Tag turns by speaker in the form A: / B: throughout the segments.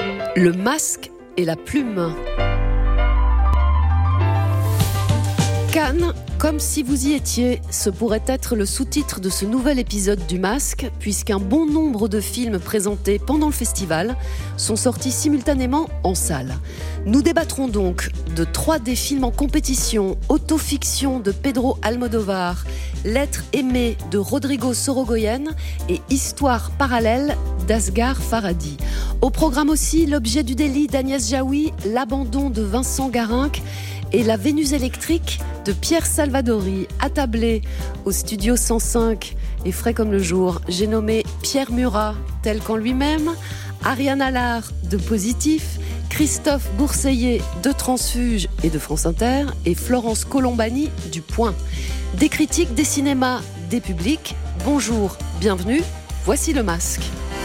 A: Le masque et la plume. Cannes, comme si vous y étiez, ce pourrait être le sous-titre de ce nouvel épisode du Masque, puisqu'un bon nombre de films présentés pendant le festival sont sortis simultanément en salle. Nous débattrons donc de 3 des films en compétition: Autofiction de Pedro Almodóvar, L'être aimé de Rodrigo Sorogoyen et Histoire parallèle d'Asghar Farhadi. Au programme aussi L'objet du délit d'Agnès Jaoui, L'abandon de Vincent Garinck et La Vénus électrique de Pierre Salvadori. Attablé au studio 105 et frais comme le jour, j'ai nommé Pierre Murat, tel qu'en lui-même, Ariane Allard de Positif, Christophe Bourseiller de Transfuge et de France Inter et Florence Colombani du Point. Des critiques, des cinémas, des publics. Bonjour, bienvenue, voici le Masque.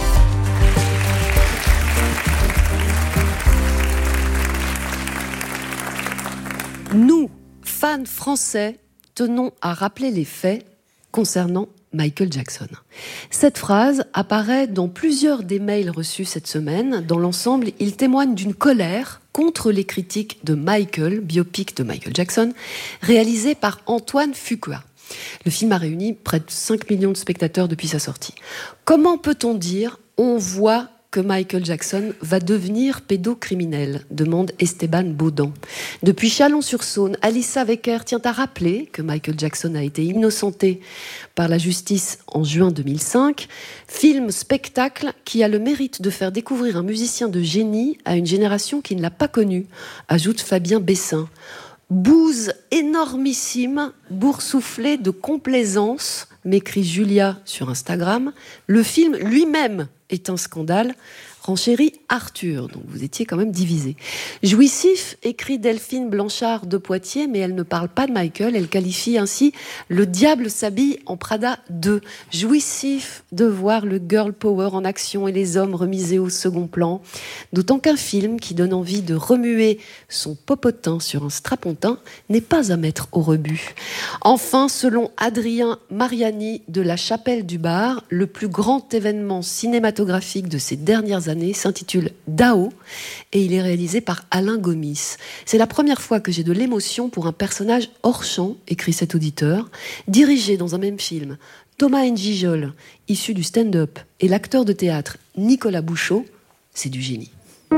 A: Nous, fans français, tenons à rappeler les faits concernant Michael Jackson. Cette phrase apparaît dans plusieurs des mails reçus cette semaine. Dans l'ensemble, il témoigne d'une colère contre les critiques de Michael, biopic de Michael Jackson, réalisé par Antoine Fuqua. Le film a réuni près de 5 millions de spectateurs depuis sa sortie. Comment peut-on dire « on voit » que Michael Jackson va devenir pédocriminel, demande Esteban Baudan. Depuis Chalon-sur-Saône, Alissa Wecker tient à rappeler que Michael Jackson a été innocenté par la justice en juin 2005. Film-spectacle qui a le mérite de faire découvrir un musicien de génie à une génération qui ne l'a pas connu, ajoute Fabien Bessin. Bouse énormissime, boursouflé de complaisance, m'écrit Julia sur Instagram. Le film lui-même est un scandale, renchérit Arthur. Donc vous étiez quand même divisés. Jouissif, écrit Delphine Blanchard de Poitiers, mais elle ne parle pas de Michael, elle qualifie ainsi Le diable s'habille en Prada 2. Jouissif de voir le girl power en action et les hommes remisés au second plan. D'autant qu'un film qui donne envie de remuer son popotin sur un strapontin n'est pas à mettre au rebut. Enfin, selon Adrien Mariani de La Chapelle du Bar, le plus grand événement cinématographique de ces dernières années s'intitule Dao et il est réalisé par Alain Gomis. C'est la première fois que j'ai de l'émotion pour un personnage hors champ, écrit cet auditeur, dirigé dans un même film Thomas N'Gijol, issu du stand-up, et l'acteur de théâtre Nicolas Bouchot. C'est du génie.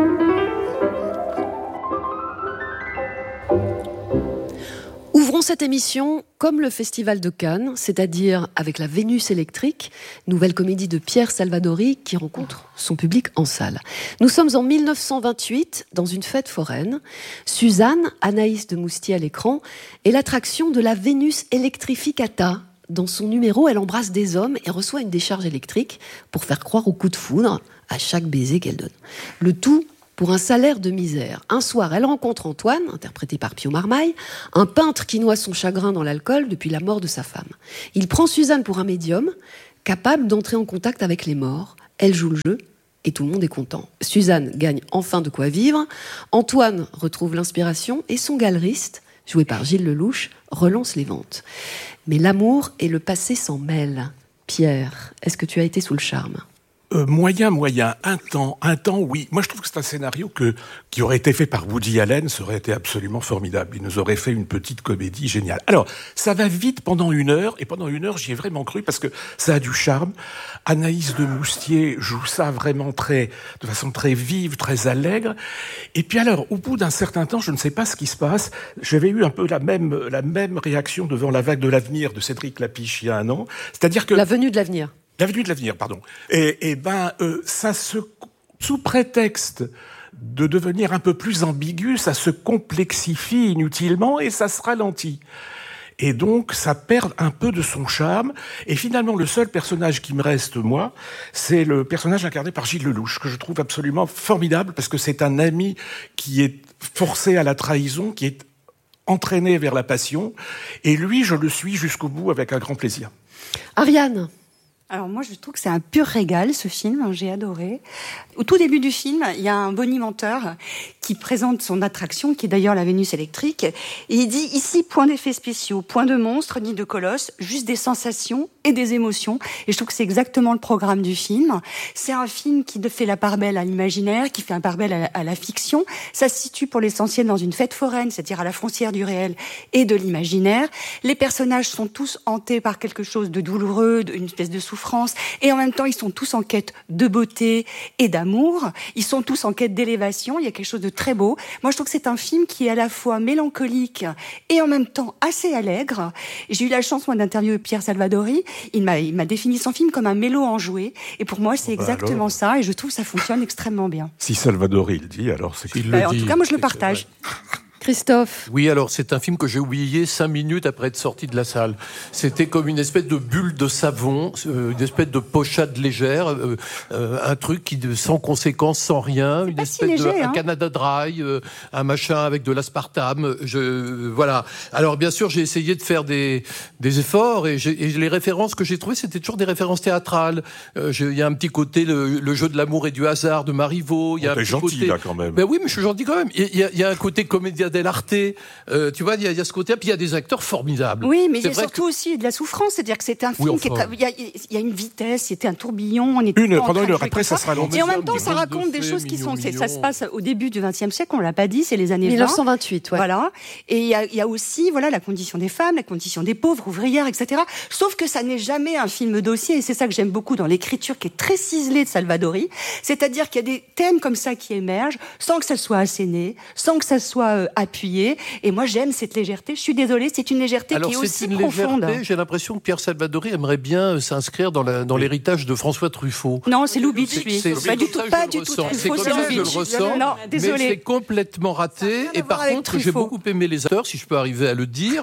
A: Ouvrons cette émission comme le Festival de Cannes, c'est-à-dire avec La Vénus électrique, nouvelle comédie de Pierre Salvadori qui rencontre son public en salle. Nous sommes en 1928, dans une fête foraine. Suzanne, Anaïs de Moustier à l'écran, est l'attraction de La Vénus Electrificata. Dans son numéro, elle embrasse des hommes et reçoit une décharge électrique pour faire croire au coup de foudre à chaque baiser qu'elle donne. Le tout pour un salaire de misère. Un soir, elle rencontre Antoine, interprété par Pio Marmaille, un peintre qui noie son chagrin dans l'alcool depuis la mort de sa femme. Il prend Suzanne pour un médium, capable d'entrer en contact avec les morts. Elle joue le jeu et tout le monde est content. Suzanne gagne enfin de quoi vivre. Antoine retrouve l'inspiration et son galeriste, joué par Gilles Lelouch, relance les ventes. Mais l'amour et le passé s'en mêlent. Pierre, est-ce que tu as été sous le charme ?
B: Moyen. Un temps, oui. Moi, je trouve que c'est un scénario qui aurait été fait par Woody Allen, ça aurait été absolument formidable. Il nous aurait fait une petite comédie géniale. Alors, ça va vite pendant 1 heure, et pendant 1 heure, j'y ai vraiment cru, parce que ça a du charme. Anaïs de Moustier joue ça vraiment de façon très vive, très allègre. Et puis alors, au bout d'un certain temps, je ne sais pas ce qui se passe, j'avais eu un peu la même réaction devant La Vague de l'avenir de Cédric Lapiche il y a 1 an. C'est-à-dire que...
A: La venue de l'avenir.
B: L'avenue de l'avenir, pardon. Ça sous prétexte de devenir un peu plus ambigu, ça se complexifie inutilement et ça se ralentit. Et donc, ça perd un peu de son charme. Et finalement, le seul personnage qui me reste, moi, c'est le personnage incarné par Gilles Lelouch, que je trouve absolument formidable, parce que c'est un ami qui est forcé à la trahison, qui est entraîné vers la passion. Et lui, je le suis jusqu'au bout avec un grand plaisir.
A: Ariane,
C: Alors moi, je trouve que c'est un pur régal, ce film, j'ai adoré. Au tout début du film, il y a un bonimenteur qui présente son attraction, qui est d'ailleurs la Vénus électrique, et il dit « Ici, point d'effets spéciaux, point de monstres ni de colosses, juste des sensations et des émotions ». Et je trouve que c'est exactement le programme du film. C'est un film qui fait la part belle à l'imaginaire, qui fait la part belle à la fiction. Ça se situe pour l'essentiel dans une fête foraine, c'est-à-dire à la frontière du réel et de l'imaginaire. Les personnages sont tous hantés par quelque chose de douloureux, une espèce de souffrance, et en même temps, ils sont tous en quête de beauté et d'amour. Ils sont tous en quête d'élévation. Il y a quelque chose de très beau. Moi, je trouve que c'est un film qui est à la fois mélancolique et en même temps assez allègre. J'ai eu la chance, moi, d'interviewer Pierre Salvadori. Il m'a défini son film comme un mélo enjoué. Et pour moi, c'est exactement ça. Et je trouve que ça fonctionne extrêmement bien.
B: Si Salvadori le dit, alors c'est qu'il le dit.
C: En tout cas, moi, je le partage.
A: Christophe.
D: Oui, alors c'est un film que j'ai oublié 5 minutes après être sorti de la salle. C'était comme une espèce de bulle de savon, une espèce de pochade légère, un truc qui sans conséquence, sans rien, une espèce
C: léger,
D: un Canada Dry, un machin avec de l'aspartame. Voilà. Alors bien sûr, j'ai essayé de faire des efforts et les références que j'ai trouvées, c'était toujours des références théâtrales. Il y a un petit côté le jeu de l'amour et du hasard de Marivaux. Il y a
B: t'es gentil côté... là quand même.
D: Ben oui, mais je suis gentil quand même. Il y a un côté comédien dell'arte, tu vois, il y a ce côté, puis il y a des acteurs formidables.
C: Oui, mais il y a surtout aussi de la souffrance, c'est-à-dire que c'est un film il y a une vitesse, c'était un tourbillon, on est
B: pendant une heure, après ça sera long.
C: Et en même temps, ça raconte des choses qui sont, ça se passe au début du XXe siècle, on l'a pas dit, c'est les années
A: 1928, ouais.
C: Voilà. Et il y a aussi, voilà, la condition des femmes, la condition des pauvres, ouvrières, etc. Sauf que ça n'est jamais un film dossier, et c'est ça que j'aime beaucoup dans l'écriture qui est très ciselée de Salvadori. C'est-à-dire qu'il y a des thèmes comme ça qui émergent, sans que ça soit asséné, sans que ça soit appuyé. Et moi, j'aime cette légèreté. Je suis désolée, c'est une légèreté qui est aussi profonde.
D: J'ai l'impression que Pierre Salvadori aimerait bien s'inscrire dans l'héritage de François Truffaut.
C: Non, c'est Lubitsch, lui. Pas du tout.
D: C'est comme ça que je le ressens.
C: Non, désolé.
D: Mais c'est complètement raté. Et par contre, j'ai beaucoup aimé les acteurs, si je peux arriver à le dire.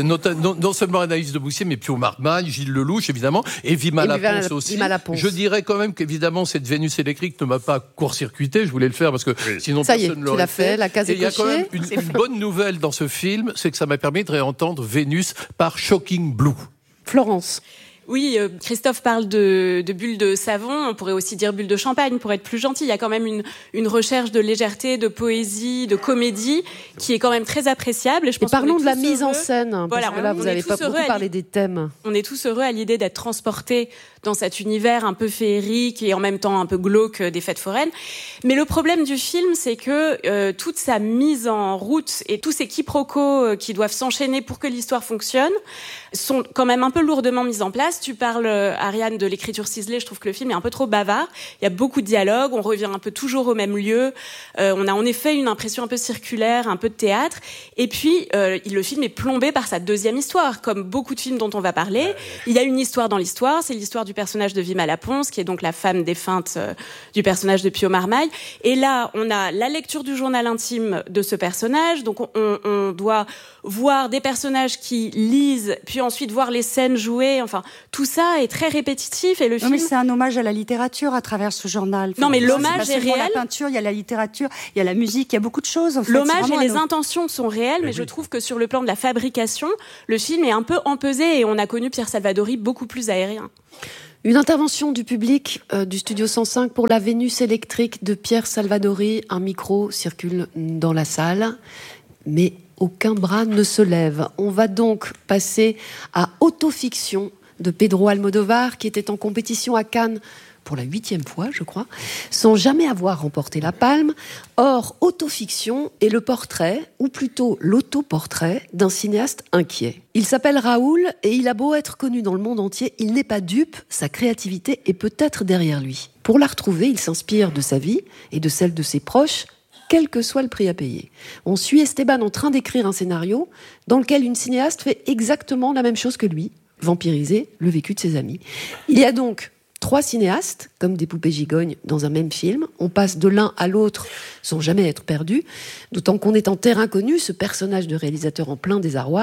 D: Non seulement Anaïs de Boussier, mais Pio Marmagne, Gilles Lelouch, évidemment, et Vima Laponce aussi. Je dirais quand même qu'évidemment, cette Vénus électrique ne m'a pas court-circuité. Je voulais le faire parce que sinon personne ne l'aurait fait.
A: La case est cochée.
D: Il y a quand même une bonne nouvelle dans ce film, c'est que ça m'a permis de réentendre Vénus par Shocking Blue.
A: Florence.
E: Oui, Christophe parle de bulles de savon, on pourrait aussi dire bulles de champagne pour être plus gentil. Il y a quand même une recherche de légèreté, de poésie, de comédie qui est quand même très appréciable.
A: Et parlons de la mise en scène, parce que là vous n'avez pas beaucoup parlé des thèmes.
E: On est tous heureux à l'idée d'être transportés dans cet univers un peu féerique et en même temps un peu glauque des fêtes foraines. Mais le problème du film, c'est que toute sa mise en route et tous ces quiproquos qui doivent s'enchaîner pour que l'histoire fonctionne sont quand même un peu lourdement mis en place. Tu parles, Ariane, de l'écriture ciselée. Je trouve que le film est un peu trop bavard. Il y a beaucoup de dialogues. On revient un peu toujours au même lieu. On a en effet une impression un peu circulaire, un peu de théâtre. Et puis, le film est plombé par sa deuxième histoire. Comme beaucoup de films dont on va parler, il y a une histoire dans l'histoire. C'est l'histoire du personnage de Vima Laponce, qui est donc la femme défunte du personnage de Pio Marmaille. Et là, on a la lecture du journal intime de ce personnage. Donc, on doit voir des personnages qui lisent, puis ensuite voir les scènes jouées. Enfin, tout ça est très répétitif et le film...
C: mais c'est un hommage à la littérature à travers ce journal.
E: Non, mais l'hommage est réel.
C: Il y a la peinture, il y a la littérature, il y a la musique, il y a beaucoup de choses. En fait.
E: L'hommage et les intentions sont réels, mais je trouve que sur le plan de la fabrication, le film est un peu empesé et on a connu Pierre Salvadori beaucoup plus aérien.
A: Une intervention du public du Studio 105 pour la Vénus électrique de Pierre Salvadori. Un micro circule dans la salle, mais aucun bras ne se lève. On va donc passer à Autofiction de Pedro Almodovar, qui était en compétition à Cannes pour la 8e fois, je crois, sans jamais avoir remporté la palme. Or, Autofiction est le portrait, ou plutôt l'autoportrait, d'un cinéaste inquiet. Il s'appelle Raoul, et il a beau être connu dans le monde entier, il n'est pas dupe, sa créativité est peut-être derrière lui. Pour la retrouver, il s'inspire de sa vie et de celle de ses proches, quel que soit le prix à payer. On suit Esteban en train d'écrire un scénario dans lequel une cinéaste fait exactement la même chose que lui, vampiriser le vécu de ses amis. Il y a donc 3 cinéastes, comme des poupées gigognes, dans un même film. On passe de l'un à l'autre sans jamais être perdu, d'autant qu'on est en terrain connu, ce personnage de réalisateur en plein désarroi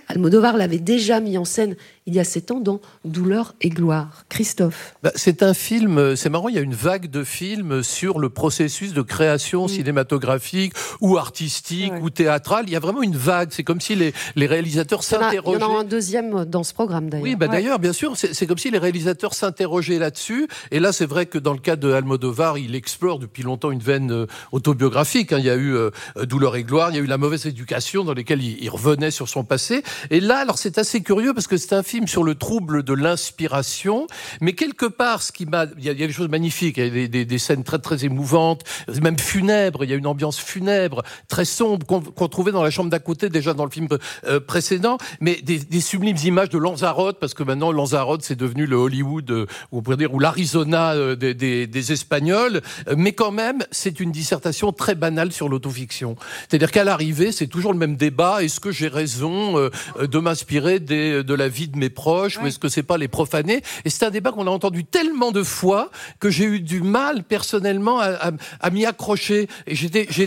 A: Almodovar l'avait déjà mis en scène il y a 7 ans dans Douleur et gloire. Christophe.
D: C'est un film, c'est marrant, il y a une vague de films sur le processus de création cinématographique ou artistique ou théâtrale. Il y a vraiment une vague, c'est comme si les réalisateurs s'interrogeaient.
A: Il y en a un deuxième dans ce programme d'ailleurs.
D: Oui, d'ailleurs, bien sûr, c'est comme si les réalisateurs s'interrogeaient là-dessus. Et là, c'est vrai que dans le cas de Almodovar, il explore depuis longtemps une veine autobiographique. Il y a eu Douleur et gloire, il y a eu La mauvaise éducation, dans lesquelles il revenait sur son passé. Et là, alors c'est assez curieux parce que c'est un film sur le trouble de l'inspiration, mais quelque part, il y a des choses magnifiques, il y a des scènes très très émouvantes, même funèbres. Il y a une ambiance funèbre, très sombre qu'on trouvait dans La chambre d'à côté déjà dans le film précédent, mais des sublimes images de Lanzarote, parce que maintenant Lanzarote c'est devenu le Hollywood, on pourrait dire, ou l'Arizona des Espagnols, mais quand même c'est une dissertation très banale sur l'autofiction. C'est-à-dire qu'à l'arrivée, c'est toujours le même débat. Est-ce que j'ai raison de m'inspirer de la vie de mes proches, ou est-ce que c'est pas les profaner? Et c'est un débat qu'on a entendu tellement de fois que j'ai eu du mal personnellement à m'y accrocher. Et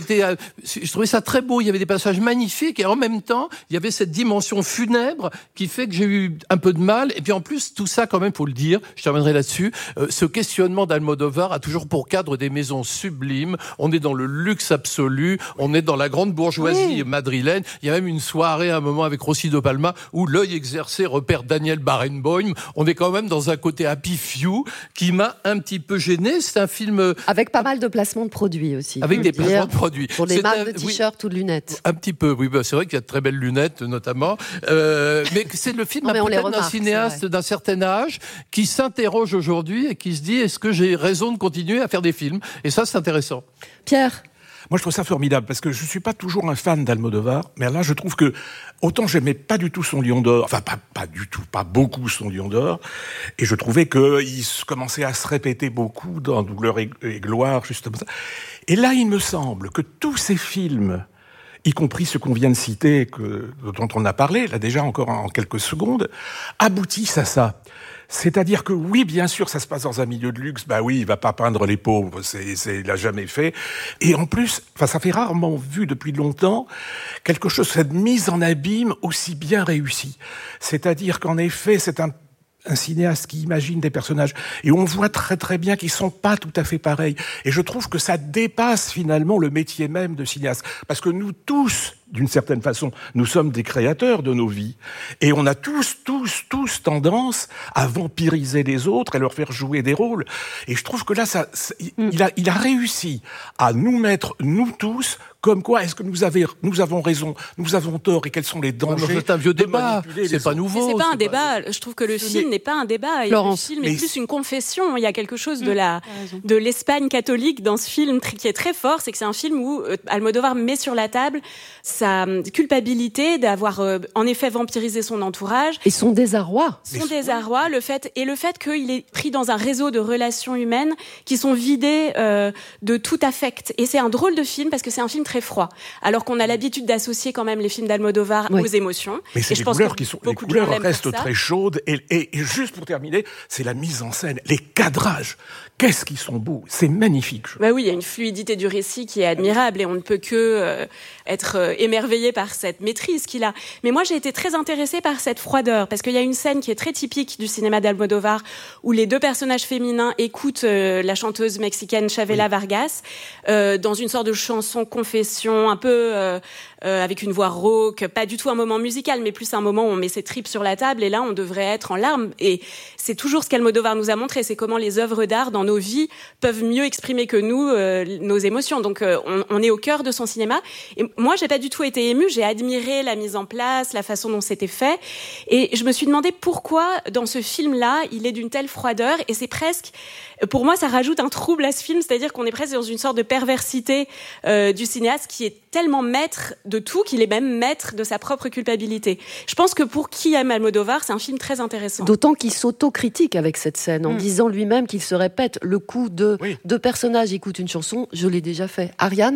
D: je trouvais ça très beau. Il y avait des passages magnifiques et en même temps, il y avait cette dimension funèbre qui fait que j'ai eu un peu de mal. Et puis en plus, tout ça, quand même, faut le dire, je terminerai là-dessus, ce questionnement d'Almodovar a toujours pour cadre des maisons sublimes. On est dans le luxe absolu, on est dans la grande bourgeoisie madrilène. Il y a même une soirée à un moment avec Rossi de Palma où l'œil exercé repère Daniel Barenboim. On est quand même dans un côté happy few qui m'a un petit peu gêné. C'est un film
A: avec pas mal de placements de produits aussi.
D: Avec des placements de produits.
A: Pour des marques de t-shirts ou de lunettes.
D: Un petit peu, oui. C'est vrai qu'il y a de très belles lunettes, notamment. Mais c'est le film peut-être d'un cinéaste d'un certain âge qui s'interroge aujourd'hui et qui se dit, est-ce que j'ai raison de continuer à faire des films? Et ça, c'est intéressant.
A: Pierre?
B: Moi, je trouve ça formidable, parce que je suis pas toujours un fan d'Almodovar, mais là, je trouve que, autant j'aimais pas du tout son Lion d'or, enfin, pas du tout, pas beaucoup son Lion d'or, et je trouvais qu'il commençait à se répéter beaucoup dans Douleur et gloire, justement ça. Et là, il me semble que tous ces films, y compris ceux qu'on vient de citer, dont on a parlé, là, déjà encore en quelques secondes, aboutissent à ça. C'est-à-dire que oui, bien sûr, ça se passe dans un milieu de luxe. Bah oui, il va pas peindre les pauvres, il l'a jamais fait. Et en plus, ça fait rarement vu depuis longtemps quelque chose, cette mise en abîme aussi bien réussie. C'est-à-dire qu'en effet, c'est un cinéaste qui imagine des personnages et on voit très très bien qu'ils sont pas tout à fait pareils. Et je trouve que ça dépasse finalement le métier même de cinéaste, parce que nous tous, d'une certaine façon, nous sommes des créateurs de nos vies. Et on a tous tendance à vampiriser les autres et leur faire jouer des rôles. Et je trouve que là, il a réussi à nous mettre, nous tous, comme quoi est-ce que nous avons raison, nous avons tort, et quels sont les dangers.
D: C'est un vieux débat, c'est pas nouveau.
E: Mais c'est pas un débat, je trouve que le film n'est pas un débat. Le film est plus une confession. Il y a quelque chose de l'Espagne catholique dans ce film qui est très fort, c'est que c'est un film où Almodovar met sur la table sa culpabilité d'avoir en effet vampirisé son entourage.
A: Et son désarroi.
E: Le fait qu'il est pris dans un réseau de relations humaines qui sont vidées de tout affect. Et c'est un drôle de film parce que c'est un film très froid. Alors qu'on a l'habitude d'associer quand même les films d'Almodovar aux émotions.
B: Mais c'est les couleurs restent très chaudes. Et juste pour terminer, c'est la mise en scène, les cadrages. Qu'est-ce qu'ils sont beaux, c'est magnifique.
E: Bah oui, il y a une fluidité du récit qui est admirable et on ne peut que être émerveillé par cette maîtrise qu'il a. Mais moi, j'ai été très intéressée par cette froideur parce qu'il y a une scène qui est très typique du cinéma d'Almodovar où les deux personnages féminins écoutent la chanteuse mexicaine Chavela Vargas dans une sorte de chanson confession un peu avec une voix rauque, pas du tout un moment musical, mais plus un moment où on met ses tripes sur la table et là, on devrait être en larmes. Et c'est toujours ce qu'Almodovar nous a montré, c'est comment les œuvres d'art dans nos vies peuvent mieux exprimer que nous nos émotions. Donc on est au cœur de son cinéma. Et moi, j'ai pas du tout été émue, j'ai admiré la mise en place, la façon dont c'était fait. Et je me suis demandé pourquoi, dans ce film-là, il est d'une telle froideur. Et c'est presque, pour moi, ça rajoute un trouble à ce film, c'est-à-dire qu'on est presque dans une sorte de perversité du cinéaste qui est tellement maître de tout qu'il est même maître de sa propre culpabilité. Je pense que pour qui aime Almodovar, c'est un film très intéressant.
A: D'autant qu'il s'autocritique avec cette scène, en disant lui-même qu'il se répète le coup de deux personnages écoutent une chanson, je l'ai déjà fait. Ariane ?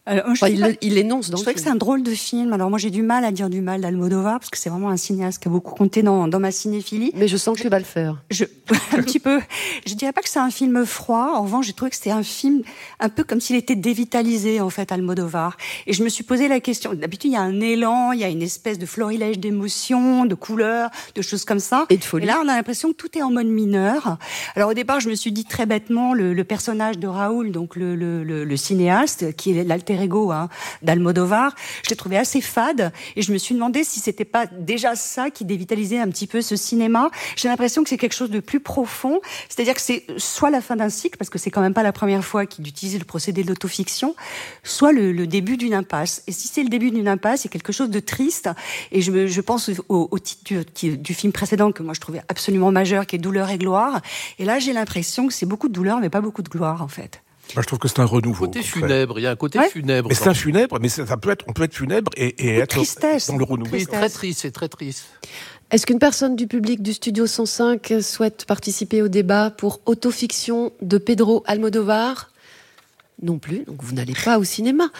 A: Il l'énonce dans le film.
C: Je trouvais que c'est un drôle de film. Alors moi, j'ai du mal à dire du mal d'Almodovar, parce que c'est vraiment un cinéaste qui a beaucoup compté dans ma cinéphilie.
A: Mais je sens que tu vas le faire.
C: Un petit peu. Je dirais pas que c'est un film froid. En revanche, j'ai trouvé que c'était un film un peu comme s'il était dévitalisé, en fait, Almodovar. Et je me suis posé la question. D'habitude, il y a un élan, il y a une espèce de florilège d'émotions, de couleurs, de choses comme ça.
A: Et de folie.
C: Et là, on a l'impression que tout est en mode mineur. Alors au départ, je me suis dit très bêtement, le personnage de Raoul, donc le cinéaste, qui est l'alter ego d'Almodovar, je l'ai trouvé assez fade, et je me suis demandé si c'était pas déjà ça qui dévitalisait un petit peu ce cinéma. J'ai l'impression que c'est quelque chose de plus profond, c'est-à-dire que c'est soit la fin d'un cycle, parce que c'est quand même pas la première fois qu'il utilise le procédé de l'autofiction, soit le début d'une impasse. Et si c'est le début d'une impasse, c'est quelque chose de triste, et je pense au titre du film précédent que moi je trouvais absolument majeur, qui est Douleur et gloire, et là j'ai l'impression que c'est beaucoup de douleur mais pas beaucoup de gloire en fait.
B: Moi, je trouve que c'est un renouveau.
D: Côté funèbre, il y a un côté funèbre.
B: Mais c'est un funèbre, mais on peut être funèbre et être dans le renouveau.
D: Oui, très triste, c'est très triste.
A: Est-ce qu'une personne du public du Studio 105 souhaite participer au débat pour Autofiction de Pedro Almodovar ? Non plus, donc vous n'allez pas au cinéma.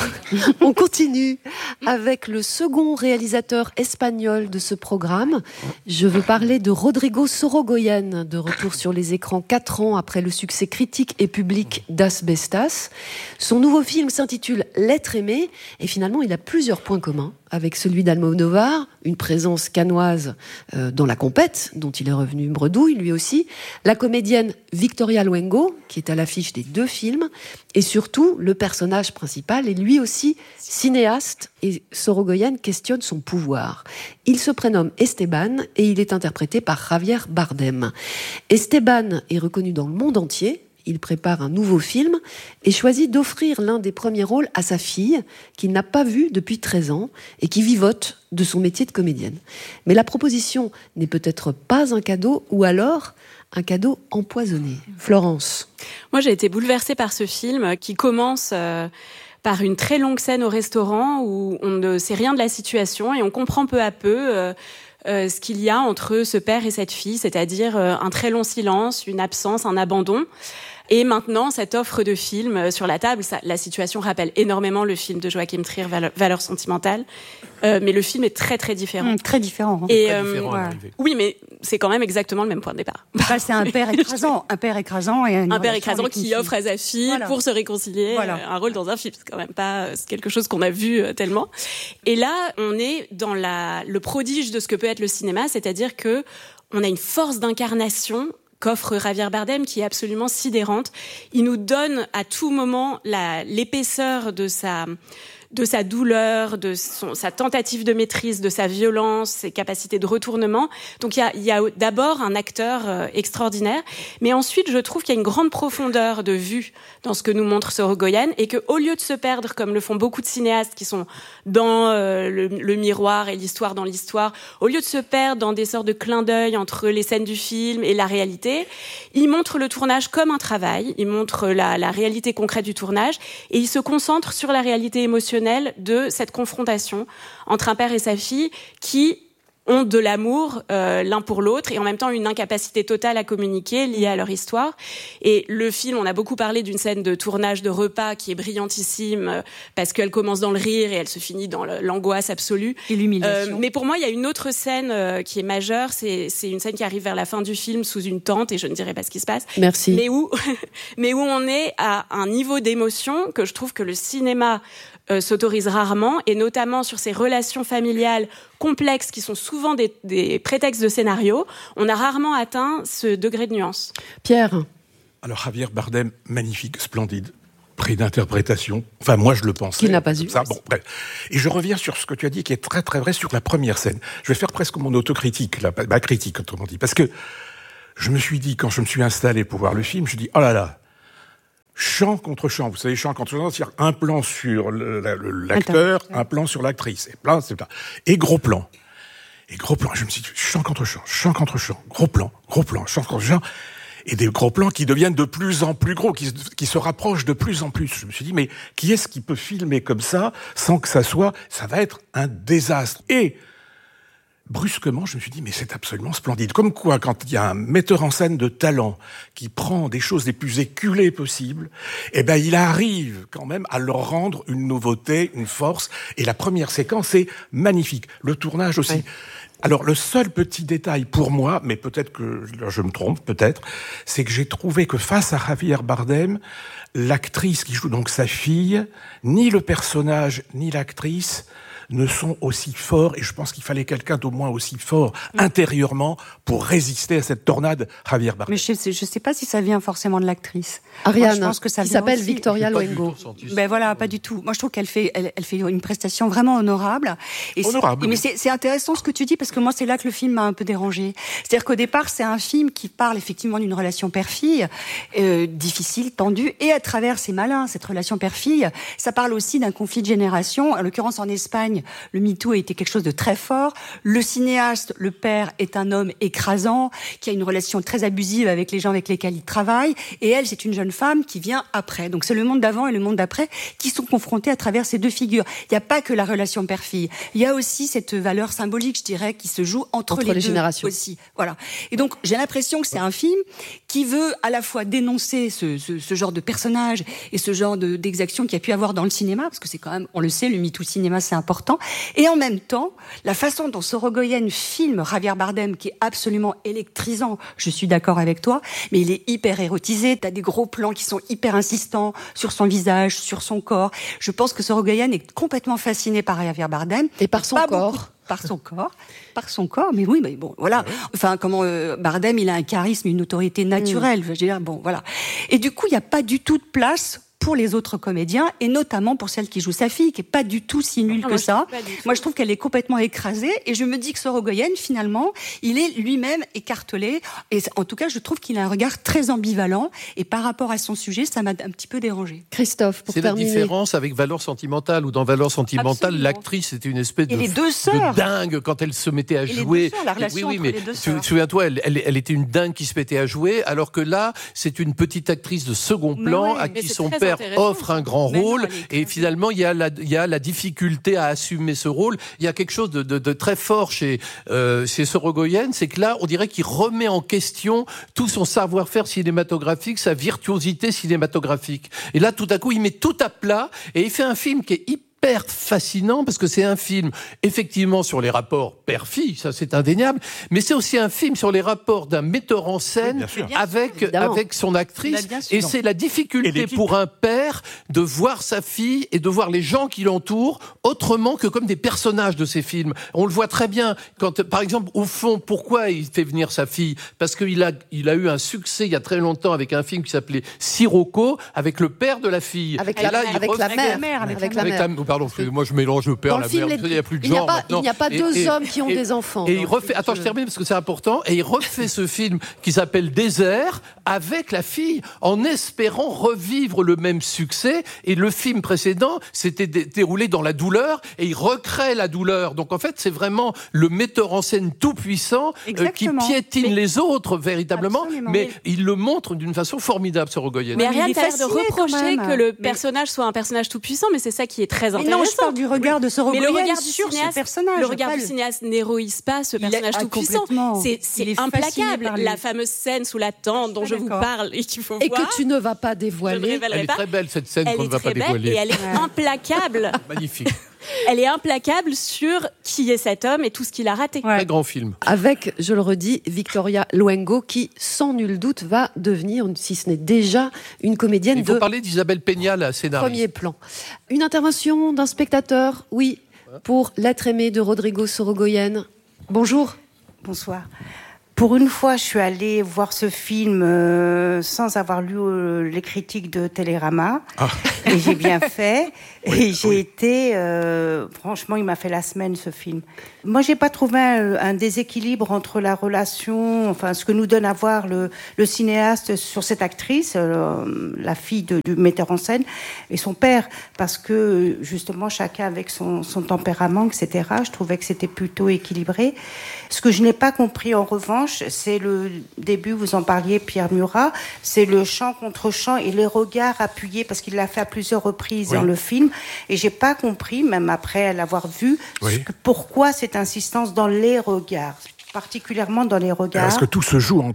A: On continue avec le second réalisateur espagnol de ce programme. Je veux parler de Rodrigo Sorogoyen, de retour sur les écrans 4 ans après le succès critique et public d'Asbestas. Son nouveau film s'intitule L'être aimé, et finalement il a plusieurs points communs avec celui d'Almodovar, une présence canoise dans la compète, dont il est revenu bredouille lui aussi, la comédienne Victoria Luengo, qui est à l'affiche des 2 films, et surtout le personnage principal est lui aussi cinéaste, et Sorogoyen questionne son pouvoir. Il se prénomme Esteban et il est interprété par Javier Bardem. Esteban est reconnu dans le monde entier. Il prépare un nouveau film et choisit d'offrir l'un des premiers rôles à sa fille, qu'il n'a pas vue depuis 13 ans et qui vivote de son métier de comédienne. Mais la proposition n'est peut-être pas un cadeau, ou alors un cadeau empoisonné. Florence.
E: Moi, j'ai été bouleversée par ce film qui commence par une très longue scène au restaurant où on ne sait rien de la situation et on comprend peu à peu ce qu'il y a entre ce père et cette fille, c'est-à-dire un très long silence, une absence, un abandon. Et maintenant, cette offre de film sur la table, la situation rappelle énormément le film de Joachim Trier, Valeurs sentimentales, mais le film est très très différent.
C: Très différent.
E: Et oui, mais c'est quand même exactement le même point de départ.
C: C'est un père écrasant, et
E: un père écrasant qui offre à sa fille pour se réconcilier un rôle dans un film. C'est quand même pas quelque chose qu'on a vu tellement. Et là, on est dans le prodige de ce que peut être le cinéma, c'est-à-dire que on a une force d'incarnation qu'offre Javier Bardem qui est absolument sidérante. Il nous donne à tout moment l'épaisseur de sa douleur, de sa tentative de maîtrise, de sa violence, ses capacités de retournement. Donc il y a d'abord un acteur extraordinaire, mais ensuite je trouve qu'il y a une grande profondeur de vue dans ce que nous montre Sorogoyen, et que au lieu de se perdre comme le font beaucoup de cinéastes qui sont dans le miroir et l'histoire dans l'histoire, au lieu de se perdre dans des sortes de clins d'œil entre les scènes du film et la réalité, il montre le tournage comme un travail, il montre la réalité concrète du tournage, et il se concentre sur la réalité émotionnelle de cette confrontation entre un père et sa fille qui ont de l'amour l'un pour l'autre et en même temps une incapacité totale à communiquer liée à leur histoire. Et le film, on a beaucoup parlé d'une scène de tournage de repas qui est brillantissime parce qu'elle commence dans le rire et elle se finit dans l'angoisse absolue.
C: Et l'humiliation.
E: Mais pour moi, il y a une autre scène qui est majeure. C'est une scène qui arrive vers la fin du film sous une tente, et je ne dirai pas ce qui se passe.
A: Merci.
E: Mais où on est à un niveau d'émotion que je trouve que le cinéma s'autorise rarement, et notamment sur ces relations familiales complexes qui sont souvent des prétextes de scénario. On a rarement atteint ce degré de nuance.
A: Pierre.
B: Alors Javier Bardem, magnifique, splendide, prix d'interprétation. Enfin, moi, je le pensais.
A: Qu'il n'a pas eu.
B: Ça, bon, bref. Et je reviens sur ce que tu as dit, qui est très très vrai sur la première scène. Je vais faire presque mon autocritique, ma critique, autrement dit, parce que je me suis dit, quand je me suis installé pour voir le film, je dis, oh là là, champ contre champ. Vous savez, champ contre champ, c'est-à-dire un plan sur l'acteur, un plan sur l'actrice. Et gros plan. Et gros plan. Je me suis dit, champ contre champ, gros plan, champ contre champ. Et des gros plans qui deviennent de plus en plus gros, qui se rapprochent de plus en plus. Je me suis dit, mais qui est-ce qui peut filmer comme ça, sans que ça va être un désastre? Et brusquement, je me suis dit, mais c'est absolument splendide. Comme quoi, quand il y a un metteur en scène de talent qui prend des choses les plus éculées possibles, il arrive quand même à leur rendre une nouveauté, une force. Et la première séquence est magnifique. Le tournage aussi. Oui. Alors, le seul petit détail pour moi, mais peut-être que je me trompe, c'est que j'ai trouvé que face à Javier Bardem, l'actrice qui joue donc sa fille, ni le personnage, ni l'actrice ne sont aussi forts, et je pense qu'il fallait quelqu'un d'au moins aussi fort intérieurement pour résister à cette tornade Javier Bardem.
C: Mais je sais pas si ça vient forcément de l'actrice.
A: Ariane, je pense que ça qui s'appelle aussi Victoria Luengo.
C: Pas du tout. Moi, je trouve qu'elle fait une prestation vraiment honorable. Mais c'est intéressant ce que tu dis, parce que moi, c'est là que le film m'a un peu dérangée. C'est-à-dire qu'au départ, c'est un film qui parle effectivement d'une relation père-fille, difficile, tendue, et à travers, c'est malin, cette relation père-fille, ça parle aussi d'un conflit de génération. En l'occurrence, en Espagne, le MeToo a été quelque chose de très fort. Le cinéaste, le père, est un homme écrasant, qui a une relation très abusive avec les gens avec lesquels il travaille. Et elle, c'est une jeune femme qui vient après. Donc c'est le monde d'avant et le monde d'après qui sont confrontés à travers ces deux figures. Il n'y a pas que la relation père-fille. Il y a aussi cette valeur symbolique, je dirais, qui se joue entre les deux
A: générations
C: aussi. Voilà. Et donc j'ai l'impression que c'est un film qui veut à la fois dénoncer ce genre de personnage et ce genre d'exaction qu'il y a pu avoir dans le cinéma, parce que c'est quand même, on le sait, le MeToo cinéma, c'est important. Et en même temps, la façon dont Sorogoyen filme Javier Bardem, qui est absolument électrisant, je suis d'accord avec toi, mais il est hyper érotisé. T'as des gros plans qui sont hyper insistants sur son visage, sur son corps. Je pense que Sorogoyen est complètement fasciné par Javier Bardem.
A: Et par son corps.
C: Par son corps, mais oui, mais bon, voilà. Enfin, Bardem, il a un charisme, une autorité naturelle. Je veux dire, bon, voilà. Et du coup, il n'y a pas du tout de place pour les autres comédiens, et notamment pour celle qui joue sa fille, qui est pas du tout si nulle que ça. Moi, je trouve qu'elle est complètement écrasée, et je me dis que Sorogoyen, finalement, il est lui-même écartelé, et en tout cas, je trouve qu'il a un regard très ambivalent, et par rapport à son sujet, ça m'a un petit peu dérangé.
A: Christophe, pour terminer.
D: C'est la différence avec Valeurs sentimentales, où dans Valeurs sentimentales, l'actrice était une espèce de dingue quand elle se mettait à jouer. Souviens-toi, elle était une dingue qui se mettait à jouer, alors que là, c'est une petite actrice de second plan, à qui son père offre un grand rôle, et finalement il y a la difficulté à assumer ce rôle. Il y a quelque chose de très fort chez Sorogoyen, c'est que là on dirait qu'il remet en question tout son savoir-faire cinématographique, sa virtuosité cinématographique. Et là tout à coup il met tout à plat et il fait un film qui est hyper fascinant, parce que c'est un film effectivement sur les rapports père-fille, ça c'est indéniable, mais c'est aussi un film sur les rapports d'un metteur en scène avec son actrice, et c'est la difficulté pour un père de voir sa fille et de voir les gens qui l'entourent autrement que comme des personnages de ses films. On le voit très bien quand, par exemple, au fond, pourquoi il fait venir sa fille? Parce qu'il a eu un succès il y a très longtemps avec un film qui s'appelait Sirocco, avec le père de la fille.
A: Avec la mère.
D: Pardon, moi je mélange le père, la mère, il n'y a plus de genre maintenant.
A: Il n'y a pas deux hommes qui ont des enfants.
D: Et il refait, je termine parce que c'est important, et il refait ce film qui s'appelle Désert avec la fille, en espérant revivre le même succès, et le film précédent s'était déroulé dans la douleur, et il recrée la douleur. Donc en fait, c'est vraiment le metteur en scène tout-puissant qui piétine les autres véritablement, mais il le montre d'une façon formidable, Sorogoyen.
E: Mais Ariane, t'as l'air de reprocher que le personnage soit un personnage tout-puissant, mais c'est ça qui est très intéressant.
C: Non, je parle du regard de Sorogoyen sur ce personnage.
E: Le regard du cinéaste n'héroïse pas ce personnage tout puissant. C'est implacable. La fameuse scène sous la tente dont je vous parle et qu'il faut voir.
A: Et que tu ne vas pas dévoiler.
D: Elle est très belle, cette scène qu'on ne va pas dévoiler.
E: Et elle est implacable.
D: Magnifique.
E: Elle est implacable sur qui est cet homme et tout ce qu'il a raté.
D: Très grand film.
A: Avec, je le redis, Victoria Luengo, qui, sans nul doute, va devenir, si ce n'est déjà, une comédienne
D: Il faut parler d'Isabelle Peña, la scénariste.
A: Premier plan. Une intervention d'un spectateur, oui, pour L'être aimé de Rodrigo Sorogoyen. Bonjour.
F: Bonsoir. Pour une fois, je suis allée voir ce film sans avoir lu les critiques de Télérama. Et j'ai bien fait. Et j'ai été... franchement, il m'a fait la semaine, ce film. Moi, j'ai pas trouvé un déséquilibre entre la relation... Enfin, ce que nous donne à voir le cinéaste sur cette actrice, la fille du metteur en scène, et son père. Parce que, justement, chacun avec son tempérament, etc. Je trouvais que c'était plutôt équilibré. Ce que je n'ai pas compris, en revanche, revanche, c'est le début, vous en parliez, Pierre Murat, c'est le chant contre chant et les regards appuyés, parce qu'il l'a fait à plusieurs reprises dans le film, et j'ai pas compris, même après l'avoir vu, pourquoi cette insistance dans les regards, particulièrement dans les regards.
B: Parce que tout se joue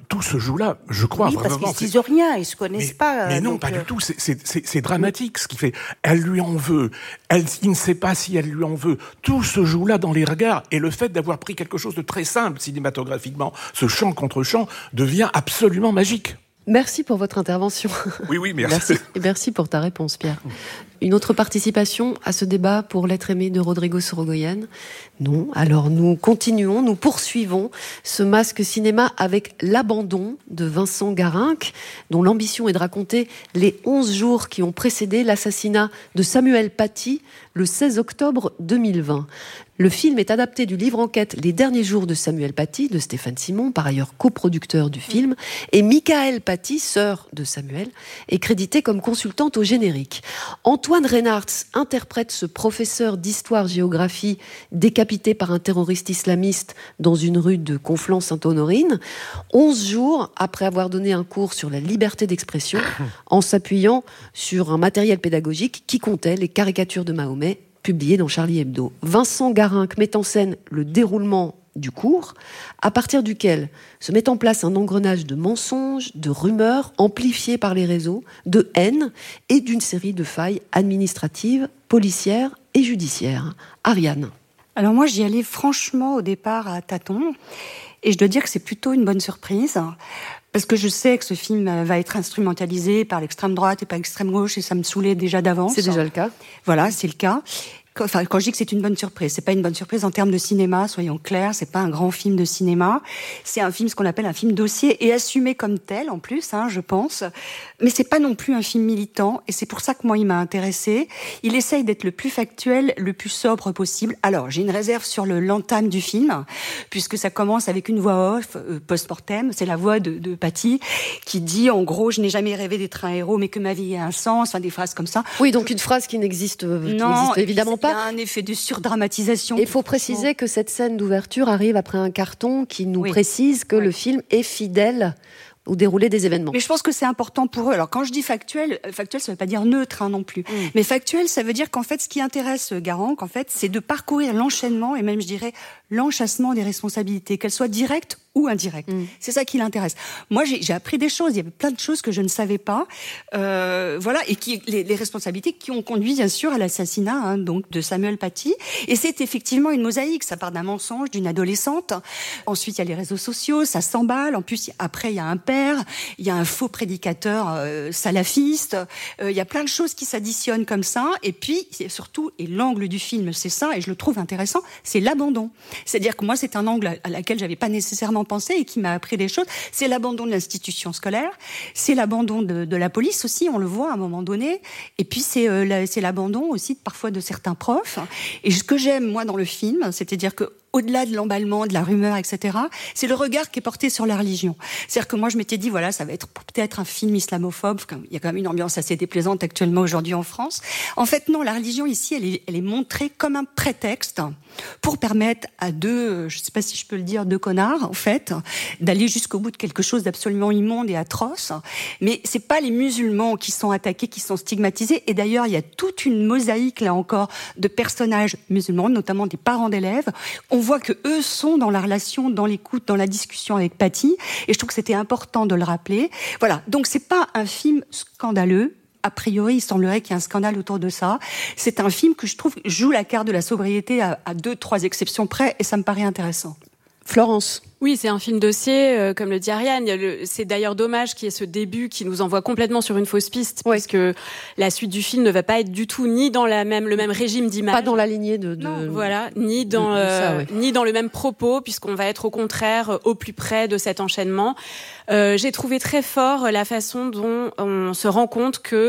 B: là, je crois.
F: Oui, parce qu'ils se disent rien, ils se connaissent pas.
B: Mais non, pas du tout. C'est dramatique ce qui fait. Elle lui en veut. Il ne sait pas si elle lui en veut. Tout se joue là dans les regards. Et le fait d'avoir pris quelque chose de très simple cinématographiquement, ce chant contre chant, devient absolument magique.
A: Merci pour votre intervention.
B: Oui, merci.
A: Merci pour ta réponse, Pierre. Une autre participation à ce débat pour L'être aimé de Rodrigo Sorogoyen? Non. Alors nous continuons, nous poursuivons ce masque cinéma avec L'abandon de Vincent Garinck, dont l'ambition est de raconter les 11 jours qui ont précédé l'assassinat de Samuel Paty le 16 octobre 2020. Le film est adapté du livre-enquête Les derniers jours de Samuel Paty, de Stéphane Simon, par ailleurs coproducteur du film, et Michael Paty, sœur de Samuel, est créditée comme consultante au générique. Antoine Reynards interprète ce professeur d'histoire-géographie décapité par un terroriste islamiste dans une rue de Conflans-Sainte-Honorine, 11 jours après avoir donné un cours sur la liberté d'expression, en s'appuyant sur un matériel pédagogique qui comptait les caricatures de Mahomet publié dans Charlie Hebdo. Vincent Garinck met en scène le déroulement du cours, à partir duquel se met en place un engrenage de mensonges, de rumeurs amplifiées par les réseaux, de haine et d'une série de failles administratives, policières et judiciaires. Ariane.
C: Alors moi, j'y allais franchement au départ à tâtons, et je dois dire que c'est plutôt une bonne surprise. Parce que je sais que ce film va être instrumentalisé par l'extrême droite et par l'extrême gauche, et ça me saoulait déjà d'avance.
A: C'est déjà le cas.
C: Voilà, c'est le cas. Enfin, quand je dis que c'est une bonne surprise, c'est pas une bonne surprise en termes de cinéma, soyons clairs, c'est pas un grand film de cinéma. C'est un film, ce qu'on appelle un film dossier, et assumé comme tel, en plus, je pense. Mais c'est pas non plus un film militant, et c'est pour ça que moi, il m'a intéressée. Il essaye d'être le plus factuel, le plus sobre possible. Alors, j'ai une réserve sur l'entame du film, puisque ça commence avec une voix off, post-mortem, c'est la voix de Paty, qui dit, en gros, je n'ai jamais rêvé d'être un héros, mais que ma vie a un sens, enfin, des phrases comme ça.
A: Oui, donc une phrase qui n'existe évidemment pas.
C: Il y a un effet de surdramatisation.
A: Il faut préciser que cette scène d'ouverture arrive après un carton qui nous précise que le film est fidèle au déroulé des événements.
C: Mais je pense que c'est important pour eux. Alors quand je dis factuel, ça veut pas dire neutre non plus. Mais factuel, ça veut dire qu'en fait, ce qui intéresse Garinck, en fait, c'est de parcourir l'enchaînement et même, je dirais, l'enchâssement des responsabilités, qu'elles soient directes ou indirectes. C'est ça qui l'intéresse. Moi, j'ai appris des choses. Il y avait plein de choses que je ne savais pas. Voilà, et les responsabilités qui ont conduit, bien sûr, à l'assassinat donc de Samuel Paty. Et c'est effectivement une mosaïque. Ça part d'un mensonge d'une adolescente. Ensuite, il y a les réseaux sociaux, ça s'emballe. En plus, après, il y a un père. Il y a un faux prédicateur salafiste, il y a plein de choses qui s'additionnent comme ça, et puis surtout, et l'angle du film c'est ça, et je le trouve intéressant, c'est l'abandon. C'est-à-dire que moi c'est un angle à laquelle j'avais pas nécessairement pensé et qui m'a appris des choses, c'est l'abandon de l'institution scolaire, c'est l'abandon de la police aussi, on le voit à un moment donné, et puis c'est l'abandon aussi parfois de certains profs, et ce que j'aime moi dans le film, c'est-à-dire que au-delà de l'emballement, de la rumeur, etc., c'est le regard qui est porté sur la religion. C'est-à-dire que moi, je m'étais dit, voilà, ça va être peut-être un film islamophobe. Il y a quand même une ambiance assez déplaisante actuellement aujourd'hui en France. En fait, non, la religion ici, elle est montrée comme un prétexte pour permettre à deux, je ne sais pas si je peux le dire, deux connards, en fait, d'aller jusqu'au bout de quelque chose d'absolument immonde et atroce. Mais c'est pas les musulmans qui sont attaqués, qui sont stigmatisés. Et d'ailleurs, il y a toute une mosaïque, là encore, de personnages musulmans, notamment des parents d'élèves. On voit que eux sont dans la relation, dans l'écoute, dans la discussion avec Paty. Et je trouve que c'était important de le rappeler. Voilà. Donc, c'est pas un film scandaleux. A priori, il semblerait qu'il y ait un scandale autour de ça. C'est un film que je trouve joue la carte de la sobriété à 2-3 exceptions près, et ça me paraît intéressant.
A: Florence.
E: Oui, c'est un film dossier, comme le dit Ariane. C'est d'ailleurs dommage qu'il y ait ce début qui nous envoie complètement sur une fausse piste, parce que la suite du film ne va pas être du tout ni dans le même régime d'image.
A: Pas dans la lignée
E: Non, voilà, ni dans le même propos, puisqu'on va être au contraire au plus près de cet enchaînement. J'ai trouvé très fort la façon dont on se rend compte que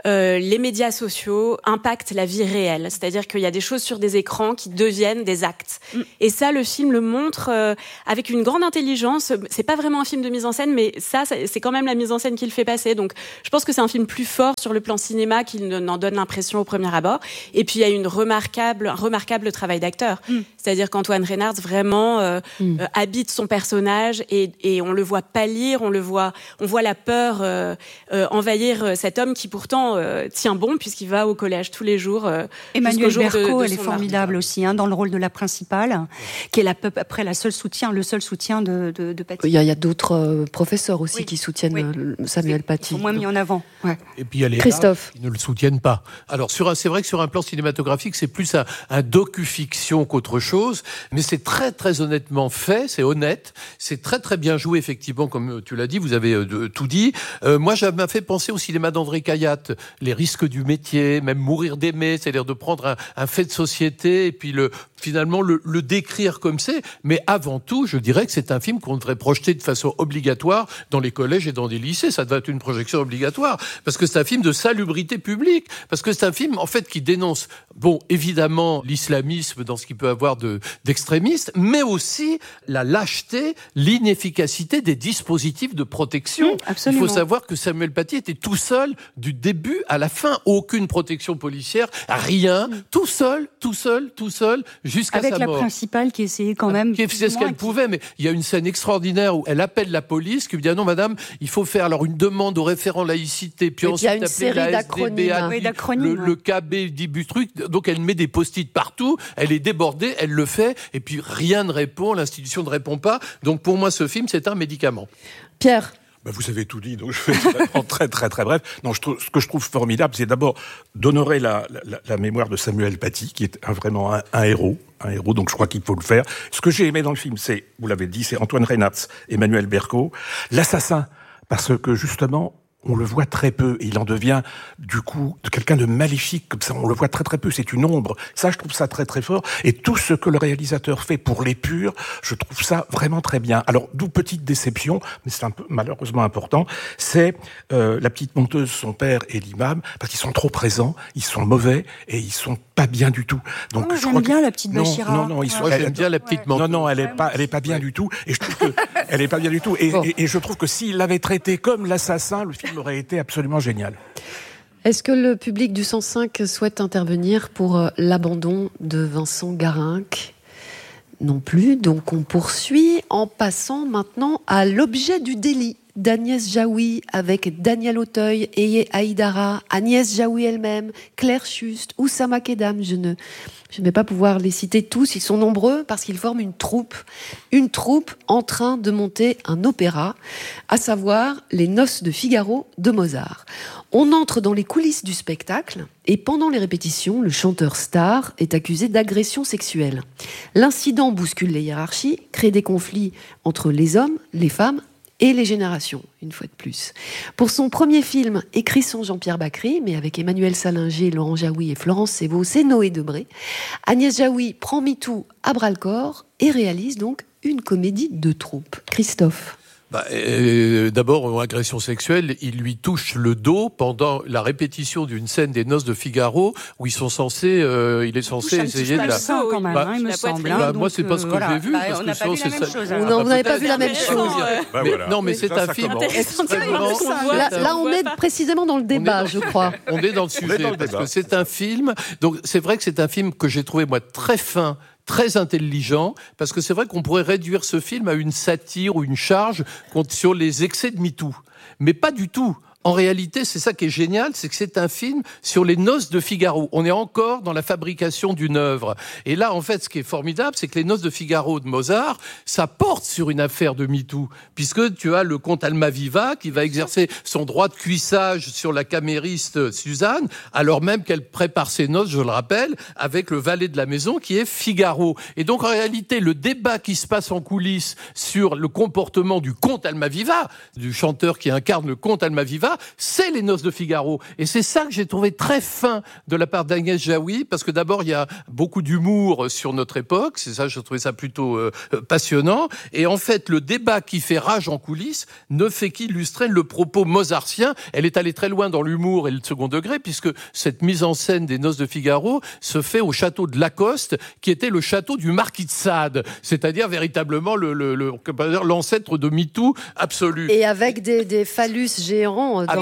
E: les médias sociaux impactent la vie réelle. C'est-à-dire qu'il y a des choses sur des écrans qui deviennent des actes. Et ça, le film le montre avec avec une grande intelligence. C'est pas vraiment un film de mise en scène, mais ça c'est quand même la mise en scène qui le fait passer. Donc, je pense que c'est un film plus fort sur le plan cinéma qu'il n'en donne l'impression au premier abord. Et puis, il y a un remarquable travail d'acteur. C'est-à-dire qu'Antoine Reynard vraiment habite son personnage et on le voit pâlir, on voit la peur envahir cet homme qui pourtant tient bon puisqu'il va au collège tous les jours.
C: Emmanuelle Berco, elle est formidable aussi, dans le rôle de la principale, qui est après le seul soutien de Paty.
A: Il y a d'autres professeurs aussi qui soutiennent Samuel Paty.
C: Ils sont moins mis en avant. Ouais.
D: Et puis il y a les
A: Christophe
D: qui ne le soutiennent pas. Alors c'est vrai que sur un plan cinématographique, c'est plus un docu-fiction qu'autre chose, mais c'est très très honnêtement fait, c'est honnête, c'est très très bien joué effectivement, comme tu l'as dit, vous avez tout dit. Moi, ça m'a fait penser au cinéma d'André Cayatte, les risques du métier, même mourir d'aimer, c'est-à-dire de prendre un fait de société et puis finalement le décrire comme c'est. Mais avant tout, je dirais que c'est un film qu'on devrait projeter de façon obligatoire dans les collèges et dans des lycées. Ça doit être une projection obligatoire parce que c'est un film de salubrité publique, parce que c'est un film en fait qui dénonce, évidemment l'islamisme dans ce qu'il peut avoir d'extrémiste, mais aussi la lâcheté, l'inefficacité des dispositifs de protection. Il faut savoir que Samuel Paty était tout seul du début à la fin, aucune protection policière, rien, tout seul, jusqu'à sa mort.
C: Avec la principale qui essayait quand même...
D: Qui faisait ce qu'elle pouvait, mais il y a une scène extraordinaire où elle appelle la police, qui lui dit « Ah non, madame, il faut faire alors une demande au référent laïcité, puis ensuite appeler la SDB, le KB dit du truc. » Donc elle met des post-it partout, elle est débordée, elle le fait, et puis rien ne répond, l'institution ne répond pas. Donc pour moi, ce film, c'est un médicament.
A: Pierre.
B: Vous avez tout dit, donc je vais être très très très bref. Non, ce que je trouve formidable, c'est d'abord d'honorer la mémoire de Samuel Paty, qui est vraiment un héros, donc je crois qu'il faut le faire. Ce que j'ai aimé dans le film, c'est, vous l'avez dit, c'est Antoine Reynard, Emmanuelle Berco, l'assassin, parce que justement, on le voit très peu, et il en devient, du coup, de quelqu'un de maléfique, comme ça, on le voit très très peu, c'est une ombre. Ça, je trouve ça très très fort, et tout ce que le réalisateur fait pour l'épure, je trouve ça vraiment très bien. Alors, d'où petite déception, mais c'est un peu malheureusement important, c'est la petite monteuse, son père et l'imam, parce qu'ils sont trop présents, ils sont mauvais, et ils sont pas bien du tout.
C: Donc, j'aime bien la petite Bachira.
B: Non,
D: j'aime bien la petite monteuse.
B: Non, elle est pas bien du tout, et je trouve que elle est pas bien du tout, et je trouve que s'il l'avait traité comme l'assassin, le film aurait été absolument génial.
A: Est-ce que le public du 105 souhaite intervenir pour l'abandon de Vincent Garinck ? Non plus, donc on poursuit en passant maintenant à l'objet du délit d'Agnès Jaoui avec Daniel Auteuil, Eye Haïdara, Agnès Jaoui elle-même, Claire Schust, Oussama Kedam. Je ne vais pas pouvoir les citer tous, ils sont nombreux parce qu'ils forment une troupe en train de monter un opéra, à savoir Les Noces de Figaro de Mozart. On entre dans les coulisses du spectacle et pendant les répétitions, le chanteur star est accusé d'agression sexuelle. L'incident bouscule les hiérarchies, crée des conflits entre les hommes, les femmes et les générations, une fois de plus. Pour son premier film, écrit sans Jean-Pierre Bacry, mais avec Emmanuel Salinger, Laurent Jaoui et Florence Sévaux, c'est Noé Debré. Agnès Jaoui prend MeToo à bras-le-corps et réalise donc une comédie de troupe. Christophe.
D: D'abord, agression sexuelle, il lui touche le dos pendant la répétition d'une scène des Noces de Figaro où il est censé essayer de la...
C: quand même, il me semble.
D: Moi, c'est pas ce que j'ai vu.
C: On n'a pas vu la même chose.
A: Vous n'avez pas vu la même chose.
D: Non, mais c'est un film...
A: Là, on est précisément dans le débat, je crois.
D: On est dans le sujet, parce que c'est un film... Donc, c'est vrai que c'est un film que j'ai trouvé, moi, très fin, très intelligent, parce que c'est vrai qu'on pourrait réduire ce film à une satire ou une charge sur les excès de MeToo. Mais pas du tout. En réalité, c'est ça qui est génial, c'est que c'est un film sur les Noces de Figaro. On est encore dans la fabrication d'une œuvre. Et là, en fait, ce qui est formidable, c'est que les Noces de Figaro de Mozart, ça porte sur une affaire de MeToo, puisque tu as le comte Almaviva qui va exercer son droit de cuissage sur la camériste Suzanne, alors même qu'elle prépare ses noces, je le rappelle, avec le valet de la maison qui est Figaro. Et donc, en réalité, le débat qui se passe en coulisses sur le comportement du comte Almaviva, du chanteur qui incarne le comte Almaviva, c'est Les Noces de Figaro. Et c'est ça que j'ai trouvé très fin de la part d'Agnès Jaoui, parce que d'abord, il y a beaucoup d'humour sur notre époque. C'est ça, j'ai trouvé ça plutôt passionnant. Et en fait, le débat qui fait rage en coulisses ne fait qu'illustrer le propos mozartien. Elle est allée très loin dans l'humour et le second degré, puisque cette mise en scène des Noces de Figaro se fait au château de Lacoste, qui était le château du marquis de Sade, c'est-à-dire véritablement l'ancêtre de MeToo absolu.
A: Et avec des phallus géants dans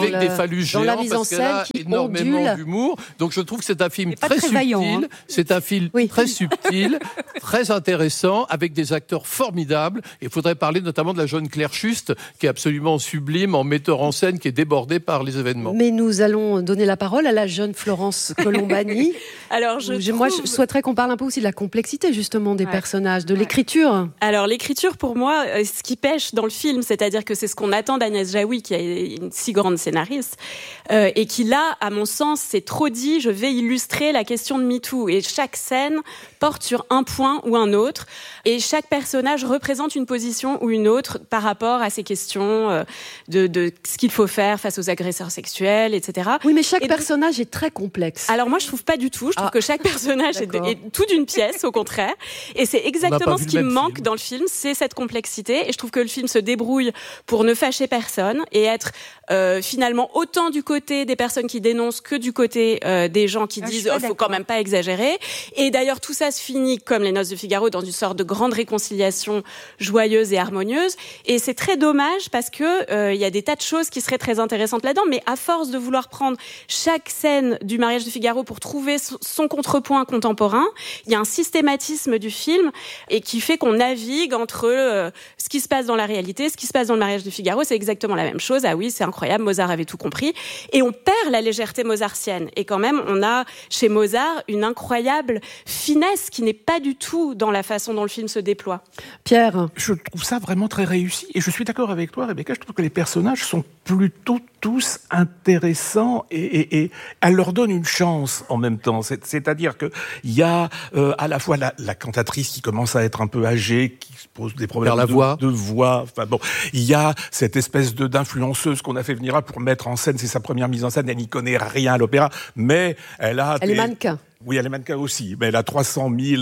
A: la mise en scène qui
D: énormément d'humour. Donc je trouve que c'est un film très subtil, vaillant, hein. C'est un film très subtil, très intéressant, avec des acteurs formidables. Il faudrait parler notamment de la jeune Claire Schust, qui est absolument sublime en metteur en scène, qui est débordée par les événements.
A: Mais nous allons donner la parole à la jeune Florence Colombani.
E: Alors
A: moi, je souhaiterais qu'on parle un peu aussi de la complexité justement des personnages, de l'écriture.
E: Alors l'écriture, pour moi, ce qui pêche dans le film, c'est-à-dire que c'est ce qu'on attend d'Agnès Jaoui, qui est une si grande scénariste, et qui là, à mon sens, c'est trop dit, je vais illustrer la question de MeToo. Et chaque scène porte sur un point ou un autre, et chaque personnage représente une position ou une autre par rapport à ces questions de ce qu'il faut faire face aux agresseurs sexuels, etc.
A: Oui, mais chaque personnage est très complexe.
E: Alors moi, je trouve pas du tout. Je trouve que chaque personnage est tout d'une pièce, au contraire. Et c'est exactement ce qui me manque dans le film, c'est cette complexité. Et je trouve que le film se débrouille pour ne fâcher personne et être finalement autant du côté des personnes qui dénoncent que du côté des gens qui disent faut quand même pas exagérer. Et d'ailleurs, tout ça se finit, comme Les Noces de Figaro, dans une sorte de grande réconciliation joyeuse et harmonieuse. Et c'est très dommage parce que il y a des tas de choses qui seraient très intéressantes là-dedans, mais à force de vouloir prendre chaque scène du mariage de Figaro pour trouver son contrepoint contemporain, il y a un systématisme du film et qui fait qu'on navigue entre ce qui se passe dans la réalité, ce qui se passe dans le mariage de Figaro, c'est exactement la même chose. Ah oui, c'est incroyable, Mozart avait tout compris. Et on perd la légèreté mozartienne. Et quand même, on a chez Mozart une incroyable finesse qui n'est pas du tout dans la façon dont le film se déploie.
A: Pierre ?
B: Je trouve ça vraiment très réussi. Et je suis d'accord avec toi, Rebecca, je trouve que les personnages sont plutôt tous intéressants et elle leur donne une chance en même temps. C'est-à-dire que il y a à la fois la cantatrice qui commence à être un peu âgée, qui se pose des problèmes de voix. Enfin bon, il y a cette espèce d'influenceuse qu'on a fait venir là pour mettre en scène. C'est sa première mise en scène. Elle n'y connaît rien à l'opéra, mais elle est mannequin. Oui, elle est mannequin aussi, mais elle a 300 000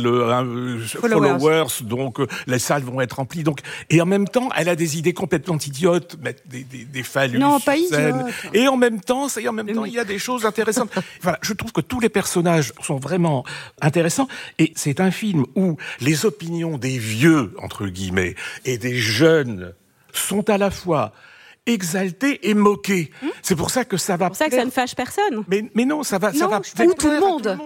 B: followers, donc les salles vont être remplies. Donc, et en même temps, elle a des idées complètement idiotes, mettre des phallus.
C: Non, pas idiotes.
B: Et en même temps, il y a des choses intéressantes. Voilà, je trouve que tous les personnages sont vraiment intéressants. Et c'est un film où les opinions des vieux, entre guillemets, et des jeunes sont à la fois exalté et moqué. C'est pour ça que ça va.
E: C'est pour ça que ça ne fâche personne.
B: Mais non, ça va.
A: Ou tout le monde.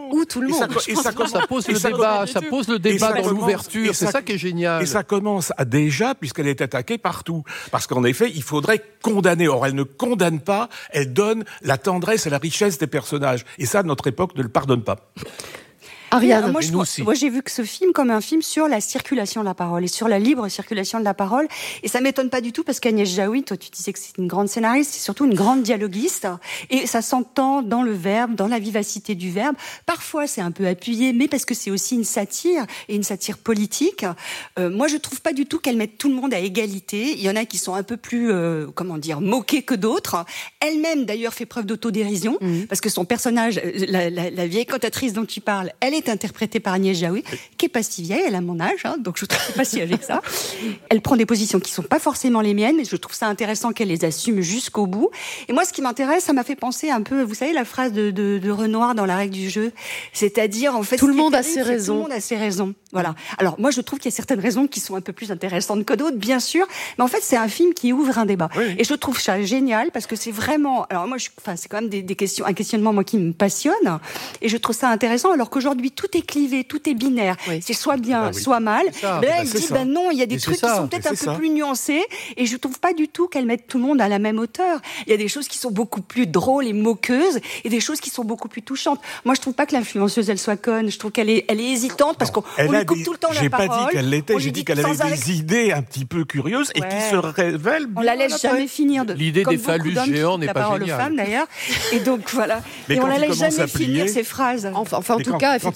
D: Ça pose le débat dans l'ouverture. C'est ça qui est génial.
B: Et ça commence déjà, puisqu'elle est attaquée partout. Parce qu'en effet, il faudrait condamner. Or, elle ne condamne pas. Elle donne la tendresse et la richesse des personnages. Et ça, notre époque ne le pardonne pas.
A: Ariane,
C: moi j'ai vu que ce film comme un film sur la circulation de la parole et sur la libre circulation de la parole, et ça m'étonne pas du tout parce qu'Agnès Jaoui, toi tu disais que c'est une grande scénariste, c'est surtout une grande dialoguiste, et ça s'entend dans le verbe, dans la vivacité du verbe. Parfois c'est un peu appuyé, mais parce que c'est aussi une satire, et une satire politique. Moi je trouve pas du tout qu'elle mette tout le monde à égalité. Il y en a qui sont un peu plus moqués que d'autres. Elle-même d'ailleurs fait preuve d'autodérision, parce que son personnage, la vieille cantatrice dont tu parles, elle est interprétée par Agnès Jaoui, qui est pas si vieille, elle a mon âge, donc je trouve pas si avec ça. Elle prend des positions qui sont pas forcément les miennes, mais je trouve ça intéressant qu'elle les assume jusqu'au bout. Et moi, ce qui m'intéresse, ça m'a fait penser un peu, vous savez, la phrase de Renoir dans La règle du jeu, c'est-à-dire en fait,
A: tout le monde a ses raisons.
C: Tout le monde a ses raisons. Voilà. Alors moi, je trouve qu'il y a certaines raisons qui sont un peu plus intéressantes que d'autres, bien sûr, mais en fait, c'est un film qui ouvre un débat. Oui. Et je trouve ça génial parce que c'est vraiment. Alors moi, c'est quand même des questions, un questionnement moi qui me passionne, et je trouve ça intéressant. Alors qu'aujourd'hui tout est clivé, tout est binaire. Oui. C'est soit bien, soit mal. Là, elle dit, non, il y a des trucs qui sont peut-être un peu plus nuancés, et je trouve pas du tout qu'elle mette tout le monde à la même hauteur. Il y a des choses qui sont beaucoup plus drôles et moqueuses, et des choses qui sont beaucoup plus touchantes. Moi, je trouve pas que l'influenceuse, elle soit conne. Je trouve qu'elle est hésitante, parce qu'on lui coupe tout le temps la parole.
B: J'ai pas dit qu'elle l'était, j'ai dit qu'elle avait des idées un petit peu curieuses, et qui se révèlent.
C: On la laisse jamais finir
D: L'idée des phallus géants n'est pas géniale.
C: La parole aux femmes, d'ailleurs. Et donc, voilà. Et on la laisse jamais finir ses phrases.
A: Enfin, en tout cas, effectivement.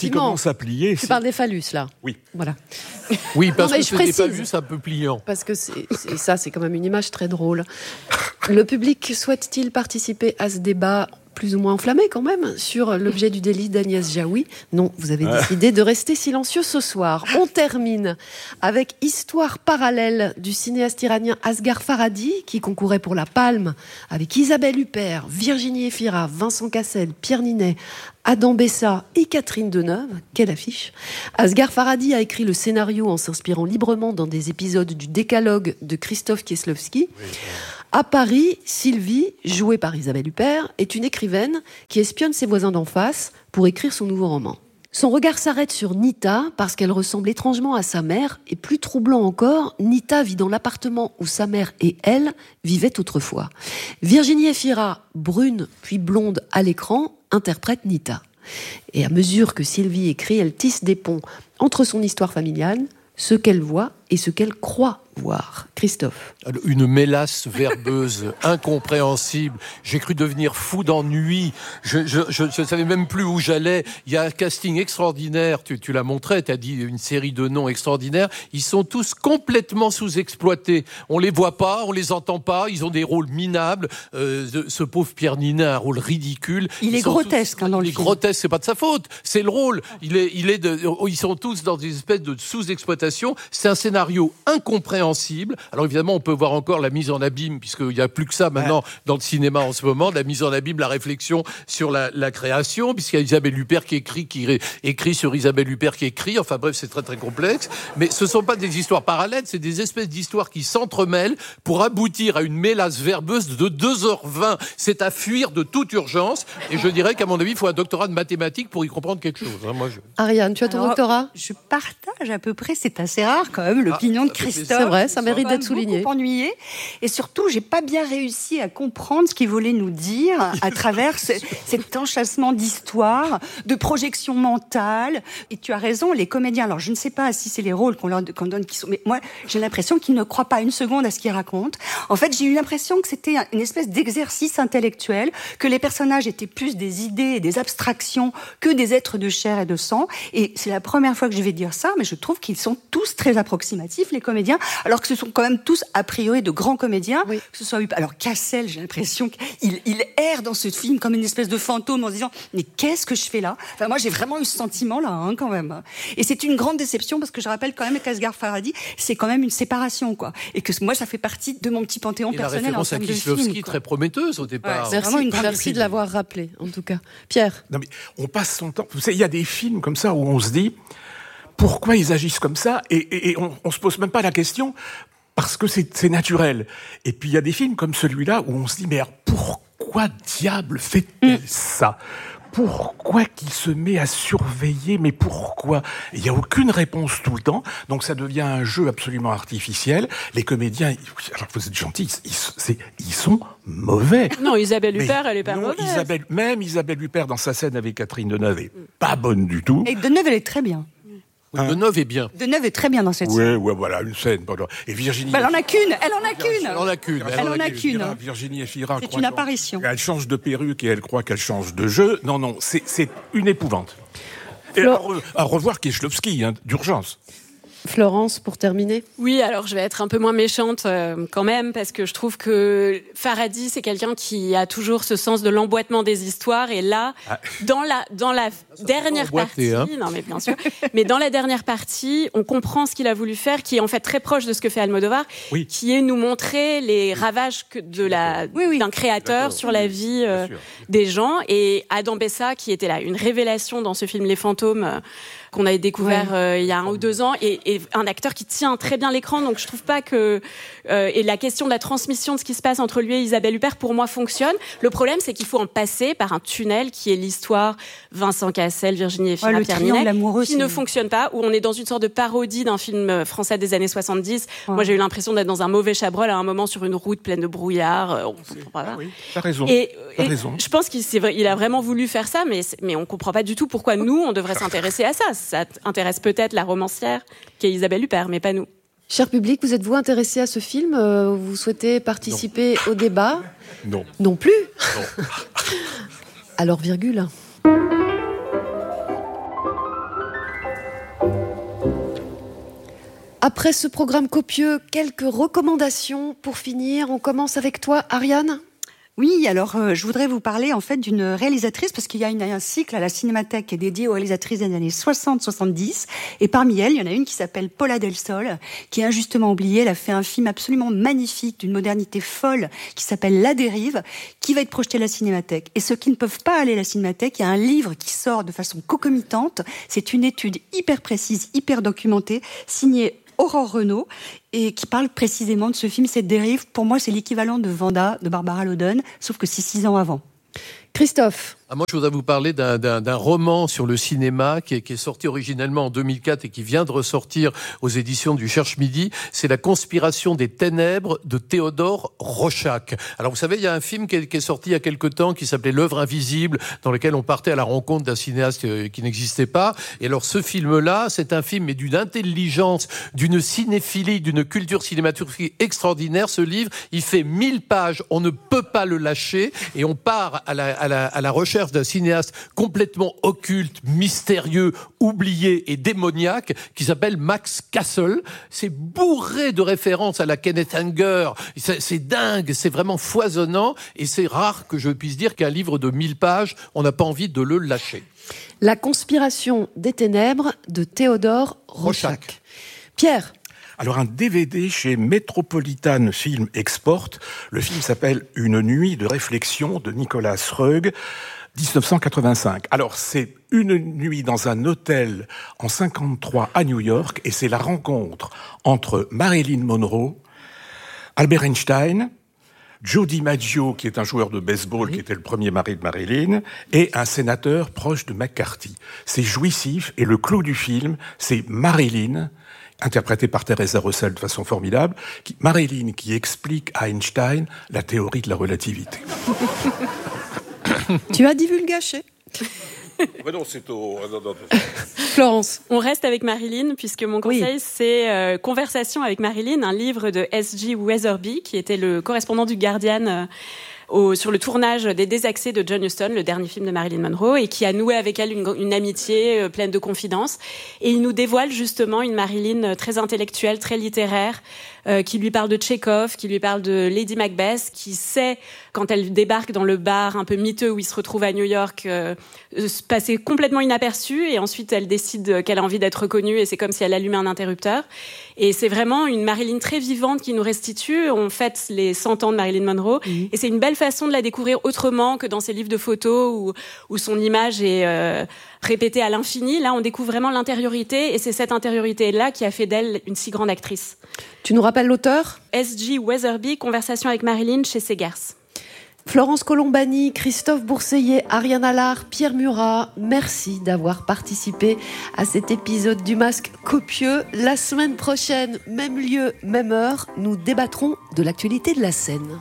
B: quand il commence à plier...
A: Tu parles des phallus, là.
B: Oui.
A: Voilà.
D: Oui, parce que c'est des phallus un peu pliants.
A: Parce que c'est quand même une image très drôle. Le public souhaite-t-il participer à ce débat plus ou moins enflammé quand même, sur l'objet du délit d'Agnès Jaoui? Non, vous avez décidé de rester silencieux ce soir. On termine avec Histoire parallèle du cinéaste iranien Asghar Farhadi, qui concourait pour la Palme avec Isabelle Huppert, Virginie Efira, Vincent Cassel, Pierre Ninet, Adam Bessa et Catherine Deneuve. Quelle affiche! Asghar Farhadi a écrit le scénario en s'inspirant librement dans des épisodes du Décalogue de Christophe Kieslowski. À Paris, Sylvie, jouée par Isabelle Huppert, est une écrivaine qui espionne ses voisins d'en face pour écrire son nouveau roman. Son regard s'arrête sur Nita parce qu'elle ressemble étrangement à sa mère, et plus troublant encore, Nita vit dans l'appartement où sa mère et elle vivaient autrefois. Virginie Efira, brune puis blonde à l'écran, interprète Nita. Et à mesure que Sylvie écrit, elle tisse des ponts entre son histoire familiale, ce qu'elle voit et ce qu'elle croit voir. Christophe.
D: Une mélasse verbeuse, incompréhensible. J'ai cru devenir fou d'ennui. Je ne savais même plus où j'allais. Il y a un casting extraordinaire. Tu l'as montré, tu as dit une série de noms extraordinaires. Ils sont tous complètement sous-exploités. On les voit pas, on les entend pas. Ils ont des rôles minables. Ce pauvre Pierre Ninet a un rôle ridicule.
C: Il est grotesque dans le film.
D: Il est grotesque, c'est pas de sa faute. C'est le rôle. Ils sont tous dans des espèces de sous-exploitation. C'est un scénario incompréhensible. Alors évidemment, on peut voir encore la mise en abîme, puisqu'il n'y a plus que ça maintenant dans le cinéma en ce moment, la mise en abîme, la réflexion sur la création, puisqu'il y a Isabelle Huppert qui écrit sur Isabelle Huppert qui écrit. Enfin bref, c'est très très complexe. Mais ce ne sont pas des histoires parallèles, c'est des espèces d'histoires qui s'entremêlent pour aboutir à une mélasse verbeuse de 2h20. C'est à fuir de toute urgence. Et je dirais qu'à mon avis, il faut un doctorat de mathématiques pour y comprendre quelque chose.
A: Ariane, tu as ton doctorat?
C: Je partage à peu près, c'est assez rare quand même, l'opinion de Christophe.
A: C'est vrai, ça mérite d'être souligné.
C: Beaucoup ennuyé. Et surtout, j'ai pas bien réussi à comprendre ce qu'il voulait nous dire à travers cet enchâssement d'histoire, de projection mentale. Et tu as raison, les comédiens, alors je ne sais pas si c'est les rôles qu'on donne qui sont, mais moi, j'ai l'impression qu'ils ne croient pas une seconde à ce qu'ils racontent. En fait, j'ai eu l'impression que c'était une espèce d'exercice intellectuel, que les personnages étaient plus des idées et des abstractions que des êtres de chair et de sang. Et c'est la première fois que je vais dire ça, mais je trouve qu'ils sont tous très approximatifs, les comédiens, alors que ce sont quand même tous, a priori, de grands comédiens. Oui. Que ce soit alors Cassel, j'ai l'impression qu'il erre dans ce film comme une espèce de fantôme en se disant « Mais qu'est-ce que je fais là ?» Enfin, moi, j'ai vraiment eu ce sentiment-là, quand même. Et c'est une grande déception, parce que je rappelle quand même qu'Asghar Farhadi, c'est quand même une séparation, quoi. Et que moi, ça fait partie de mon petit panthéon personnel en termes de film. La référence à Kieslowski,
D: très prometteuse au départ.
A: Ouais, merci de l'avoir rappelé, en tout cas. Pierre.
B: Non, mais on passe son temps... Vous savez, il y a des films comme ça où on se dit... Pourquoi ils agissent comme ça? Et on se pose même pas la question, parce que c'est naturel. Et puis il y a des films comme celui-là où on se dit, mais alors, pourquoi diable fait-elle ça? Pourquoi qu'il se met à surveiller? Mais pourquoi? Il n'y a aucune réponse tout le temps, donc ça devient un jeu absolument artificiel. Les comédiens, alors vous êtes gentils, ils sont mauvais.
E: Non, Isabelle Huppert, elle est pas mauvaise.
B: Isabelle Huppert, dans sa scène avec Catherine Deneuve, est pas bonne du tout.
C: Et Deneuve, elle est très bien.
D: Deneuve est bien.
C: Deneuve est très bien dans cette scène.
B: Oui, voilà, une scène. Et Virginie...
C: elle en a qu'une.
B: Virginie Efira...
C: C'est une apparition.
B: Elle change de perruque et elle croit qu'elle change de jeu. Non, c'est une épouvante. Et à revoir Kieslowski, d'urgence.
A: Florence, pour terminer.
E: Oui, alors je vais être un peu moins méchante quand même, parce que je trouve que Farhadi, c'est quelqu'un qui a toujours ce sens de l'emboîtement des histoires. Et là, dans la dernière partie, non mais bien sûr, mais dans la dernière partie, on comprend ce qu'il a voulu faire, qui est en fait très proche de ce que fait Almodovar, qui est nous montrer les ravages d'un créateur sur la vie des gens. Et Adam Bessa, qui était là, une révélation dans ce film Les Fantômes, qu'on avait découvert il y a 1 ou 2 ans, et un acteur qui tient très bien l'écran, donc je trouve pas que... et la question de la transmission de ce qui se passe entre lui et Isabelle Huppert, pour moi, fonctionne. Le problème, c'est qu'il faut en passer par un tunnel qui est l'histoire Vincent Cassel, Virginie Efira, Pierre Ninet, qui ne fonctionne pas, où on est dans une sorte de parodie d'un film français des années 70. Ouais. Moi, j'ai eu l'impression d'être dans un mauvais Chabrol à un moment sur une route pleine de brouillard. On comprend pas.
B: Oui, t'as raison.
E: T'as raison. Je pense qu'il a vraiment voulu faire ça, mais on comprend pas du tout pourquoi nous, on devrait s'intéresser à ça. Ça intéresse peut-être la romancière qui est Isabelle Huppert, mais pas nous.
A: Cher public, vous êtes-vous intéressé à ce film? Vous souhaitez participer au débat?
B: Non.
A: Non plus?
B: Non.
A: Alors, virgule. Après ce programme copieux, quelques recommandations pour finir. On commence avec toi, Ariane.
C: Oui, alors je voudrais vous parler en fait d'une réalisatrice parce qu'il y a un cycle à la Cinémathèque qui est dédié aux réalisatrices des années 60-70 et parmi elles, il y en a une qui s'appelle Paula Del Sol qui est injustement oubliée. Elle a fait un film absolument magnifique d'une modernité folle qui s'appelle La Dérive qui va être projeté à la Cinémathèque. Et ceux qui ne peuvent pas aller à la Cinémathèque, il y a un livre qui sort de façon concomitante. C'est une étude hyper précise, hyper documentée, signée Aurore Renaud, et qui parle précisément de ce film, cette dérive. Pour moi, c'est l'équivalent de Vanda, de Barbara Loden, sauf que c'est 6 ans avant.
A: Christophe.
D: Moi, je voudrais vous parler d'un roman sur le cinéma qui est sorti originellement en 2004 et qui vient de ressortir aux éditions du Cherche Midi. C'est La conspiration des ténèbres de Théodore Rochac. Alors, vous savez, il y a un film qui est sorti il y a quelque temps qui s'appelait L'œuvre invisible, dans lequel on partait à la rencontre d'un cinéaste qui n'existait pas. Et alors, ce film-là, c'est un film mais d'une intelligence, d'une cinéphilie, d'une culture cinématographique extraordinaire. Ce livre, il fait 1000 pages. On ne peut pas le lâcher et on part à la recherche d'un cinéaste complètement occulte, mystérieux, oublié et démoniaque qui s'appelle Max Castle. C'est bourré de références à la Kenneth Anger. C'est dingue, c'est vraiment foisonnant et c'est rare que je puisse dire qu'un livre de 1000 pages, on n'a pas envie de le lâcher.
A: La conspiration des ténèbres de Théodore Rochac. Pierre.
B: Alors un DVD chez Metropolitan Film Export. Le film s'appelle Une nuit de réflexion de Nicolas Roeg, 1985. Alors c'est une nuit dans un hôtel en 53 à New York et c'est la rencontre entre Marilyn Monroe, Albert Einstein, Joe DiMaggio, qui est un joueur de baseball, qui était le premier mari de Marilyn, et un sénateur proche de McCarthy. C'est jouissif et le clou du film, c'est Marilyn, interprétée par Teresa Russell de façon formidable, Marilyn qui explique à Einstein la théorie de la relativité.
A: Tu as divulgaché.
B: Mais non, c'est au...
A: Florence.
E: On reste avec Marilyn, puisque mon conseil, c'est Conversation avec Marilyn, un livre de S.G. Weatherby, qui était le correspondant du Guardian sur le tournage des Désaxés de John Huston, le dernier film de Marilyn Monroe, et qui a noué avec elle une amitié pleine de confidences. Et il nous dévoile justement une Marilyn très intellectuelle, très littéraire, qui lui parle de Tchekhov, qui lui parle de Lady Macbeth, qui sait, quand elle débarque dans le bar un peu miteux où il se retrouve à New York, se passer complètement inaperçue, et ensuite elle décide qu'elle a envie d'être reconnue, et c'est comme si elle allumait un interrupteur. Et c'est vraiment une Marilyn très vivante qui nous restitue. On fête les 100 ans de Marilyn Monroe, et c'est une belle façon de la découvrir autrement que dans ses livres de photos où son image est répétée à l'infini. Là, on découvre vraiment l'intériorité, et c'est cette intériorité-là qui a fait d'elle une si grande actrice.
A: Tu nous rappelles l'auteur ?
E: S.G. Weatherby, Conversation avec Marilyn, chez Segars.
A: Florence Colombani, Christophe Bourseillet, Ariane Allard, Pierre Murat, merci d'avoir participé à cet épisode du Masque copieux. La semaine prochaine, même lieu, même heure, nous débattrons de l'actualité de la scène.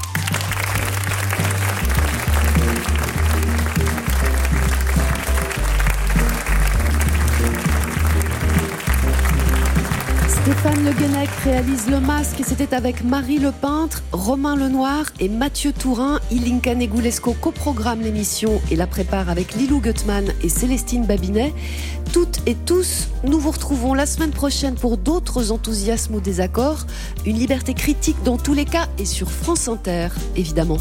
A: Stéphane Le Guenec réalise Le Masque et c'était avec Marie Le Peintre, Romain Lenoir et Mathieu Tourin. Ilinka Negulesco coprogramme l'émission et la prépare avec Lilou Gutmann et Célestine Babinet. Toutes et tous, nous vous retrouvons la semaine prochaine pour d'autres enthousiasmes ou désaccords. Une liberté critique dans tous les cas et sur France Inter, évidemment.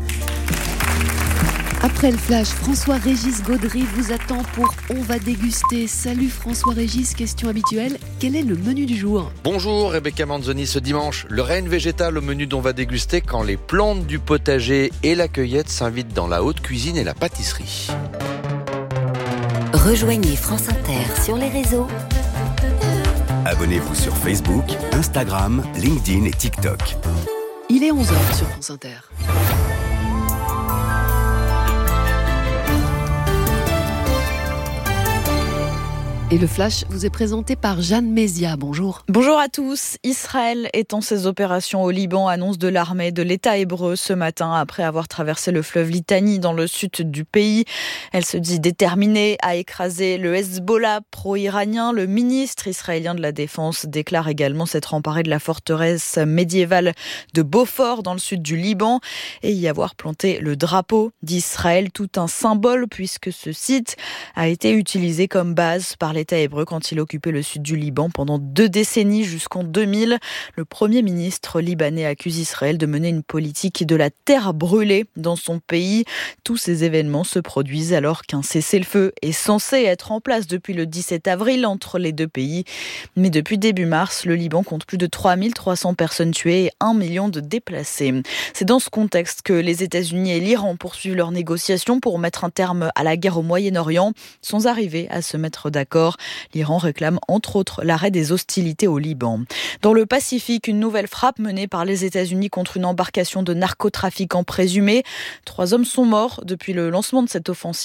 A: Après le flash, François-Régis Gaudry vous attend pour On va déguster. Salut François-Régis, question habituelle, quel est le menu du jour ?
G: Bonjour Rebecca Manzoni, ce dimanche, le règne végétal au menu d'On va déguster quand les plantes du potager et la cueillette s'invitent dans la haute cuisine et la pâtisserie.
H: Rejoignez France Inter sur les réseaux.
I: Abonnez-vous sur Facebook, Instagram, LinkedIn et TikTok.
A: Il est 11h sur France Inter. Et le flash vous est présenté par Jeanne Mézia. Bonjour.
J: Bonjour à tous. Israël étend ses opérations au Liban, annonce de l'armée de l'État hébreu ce matin après avoir traversé le fleuve Litani dans le sud du pays. Elle se dit déterminée à écraser le Hezbollah pro-iranien. Le ministre israélien de la Défense déclare également s'être emparé de la forteresse médiévale de Beaufort dans le sud du Liban et y avoir planté le drapeau d'Israël, tout un symbole puisque ce site a été utilisé comme base par les l'État hébreu quand il occupait le sud du Liban pendant 2 décennies jusqu'en 2000. Le Premier ministre libanais accuse Israël de mener une politique de la terre brûlée dans son pays. Tous ces événements se produisent alors qu'un cessez-le-feu est censé être en place depuis le 17 avril entre les deux pays. Mais depuis début mars, le Liban compte plus de 3300 personnes tuées et 1 million de déplacés. C'est dans ce contexte que les États-Unis et l'Iran poursuivent leurs négociations pour mettre un terme à la guerre au Moyen-Orient, sans arriver à se mettre d'accord. L'Iran réclame entre autres l'arrêt des hostilités au Liban. Dans le Pacifique, une nouvelle frappe menée par les États-Unis contre une embarcation de narcotrafiquants présumés. 3 hommes sont morts depuis le lancement de cette offensive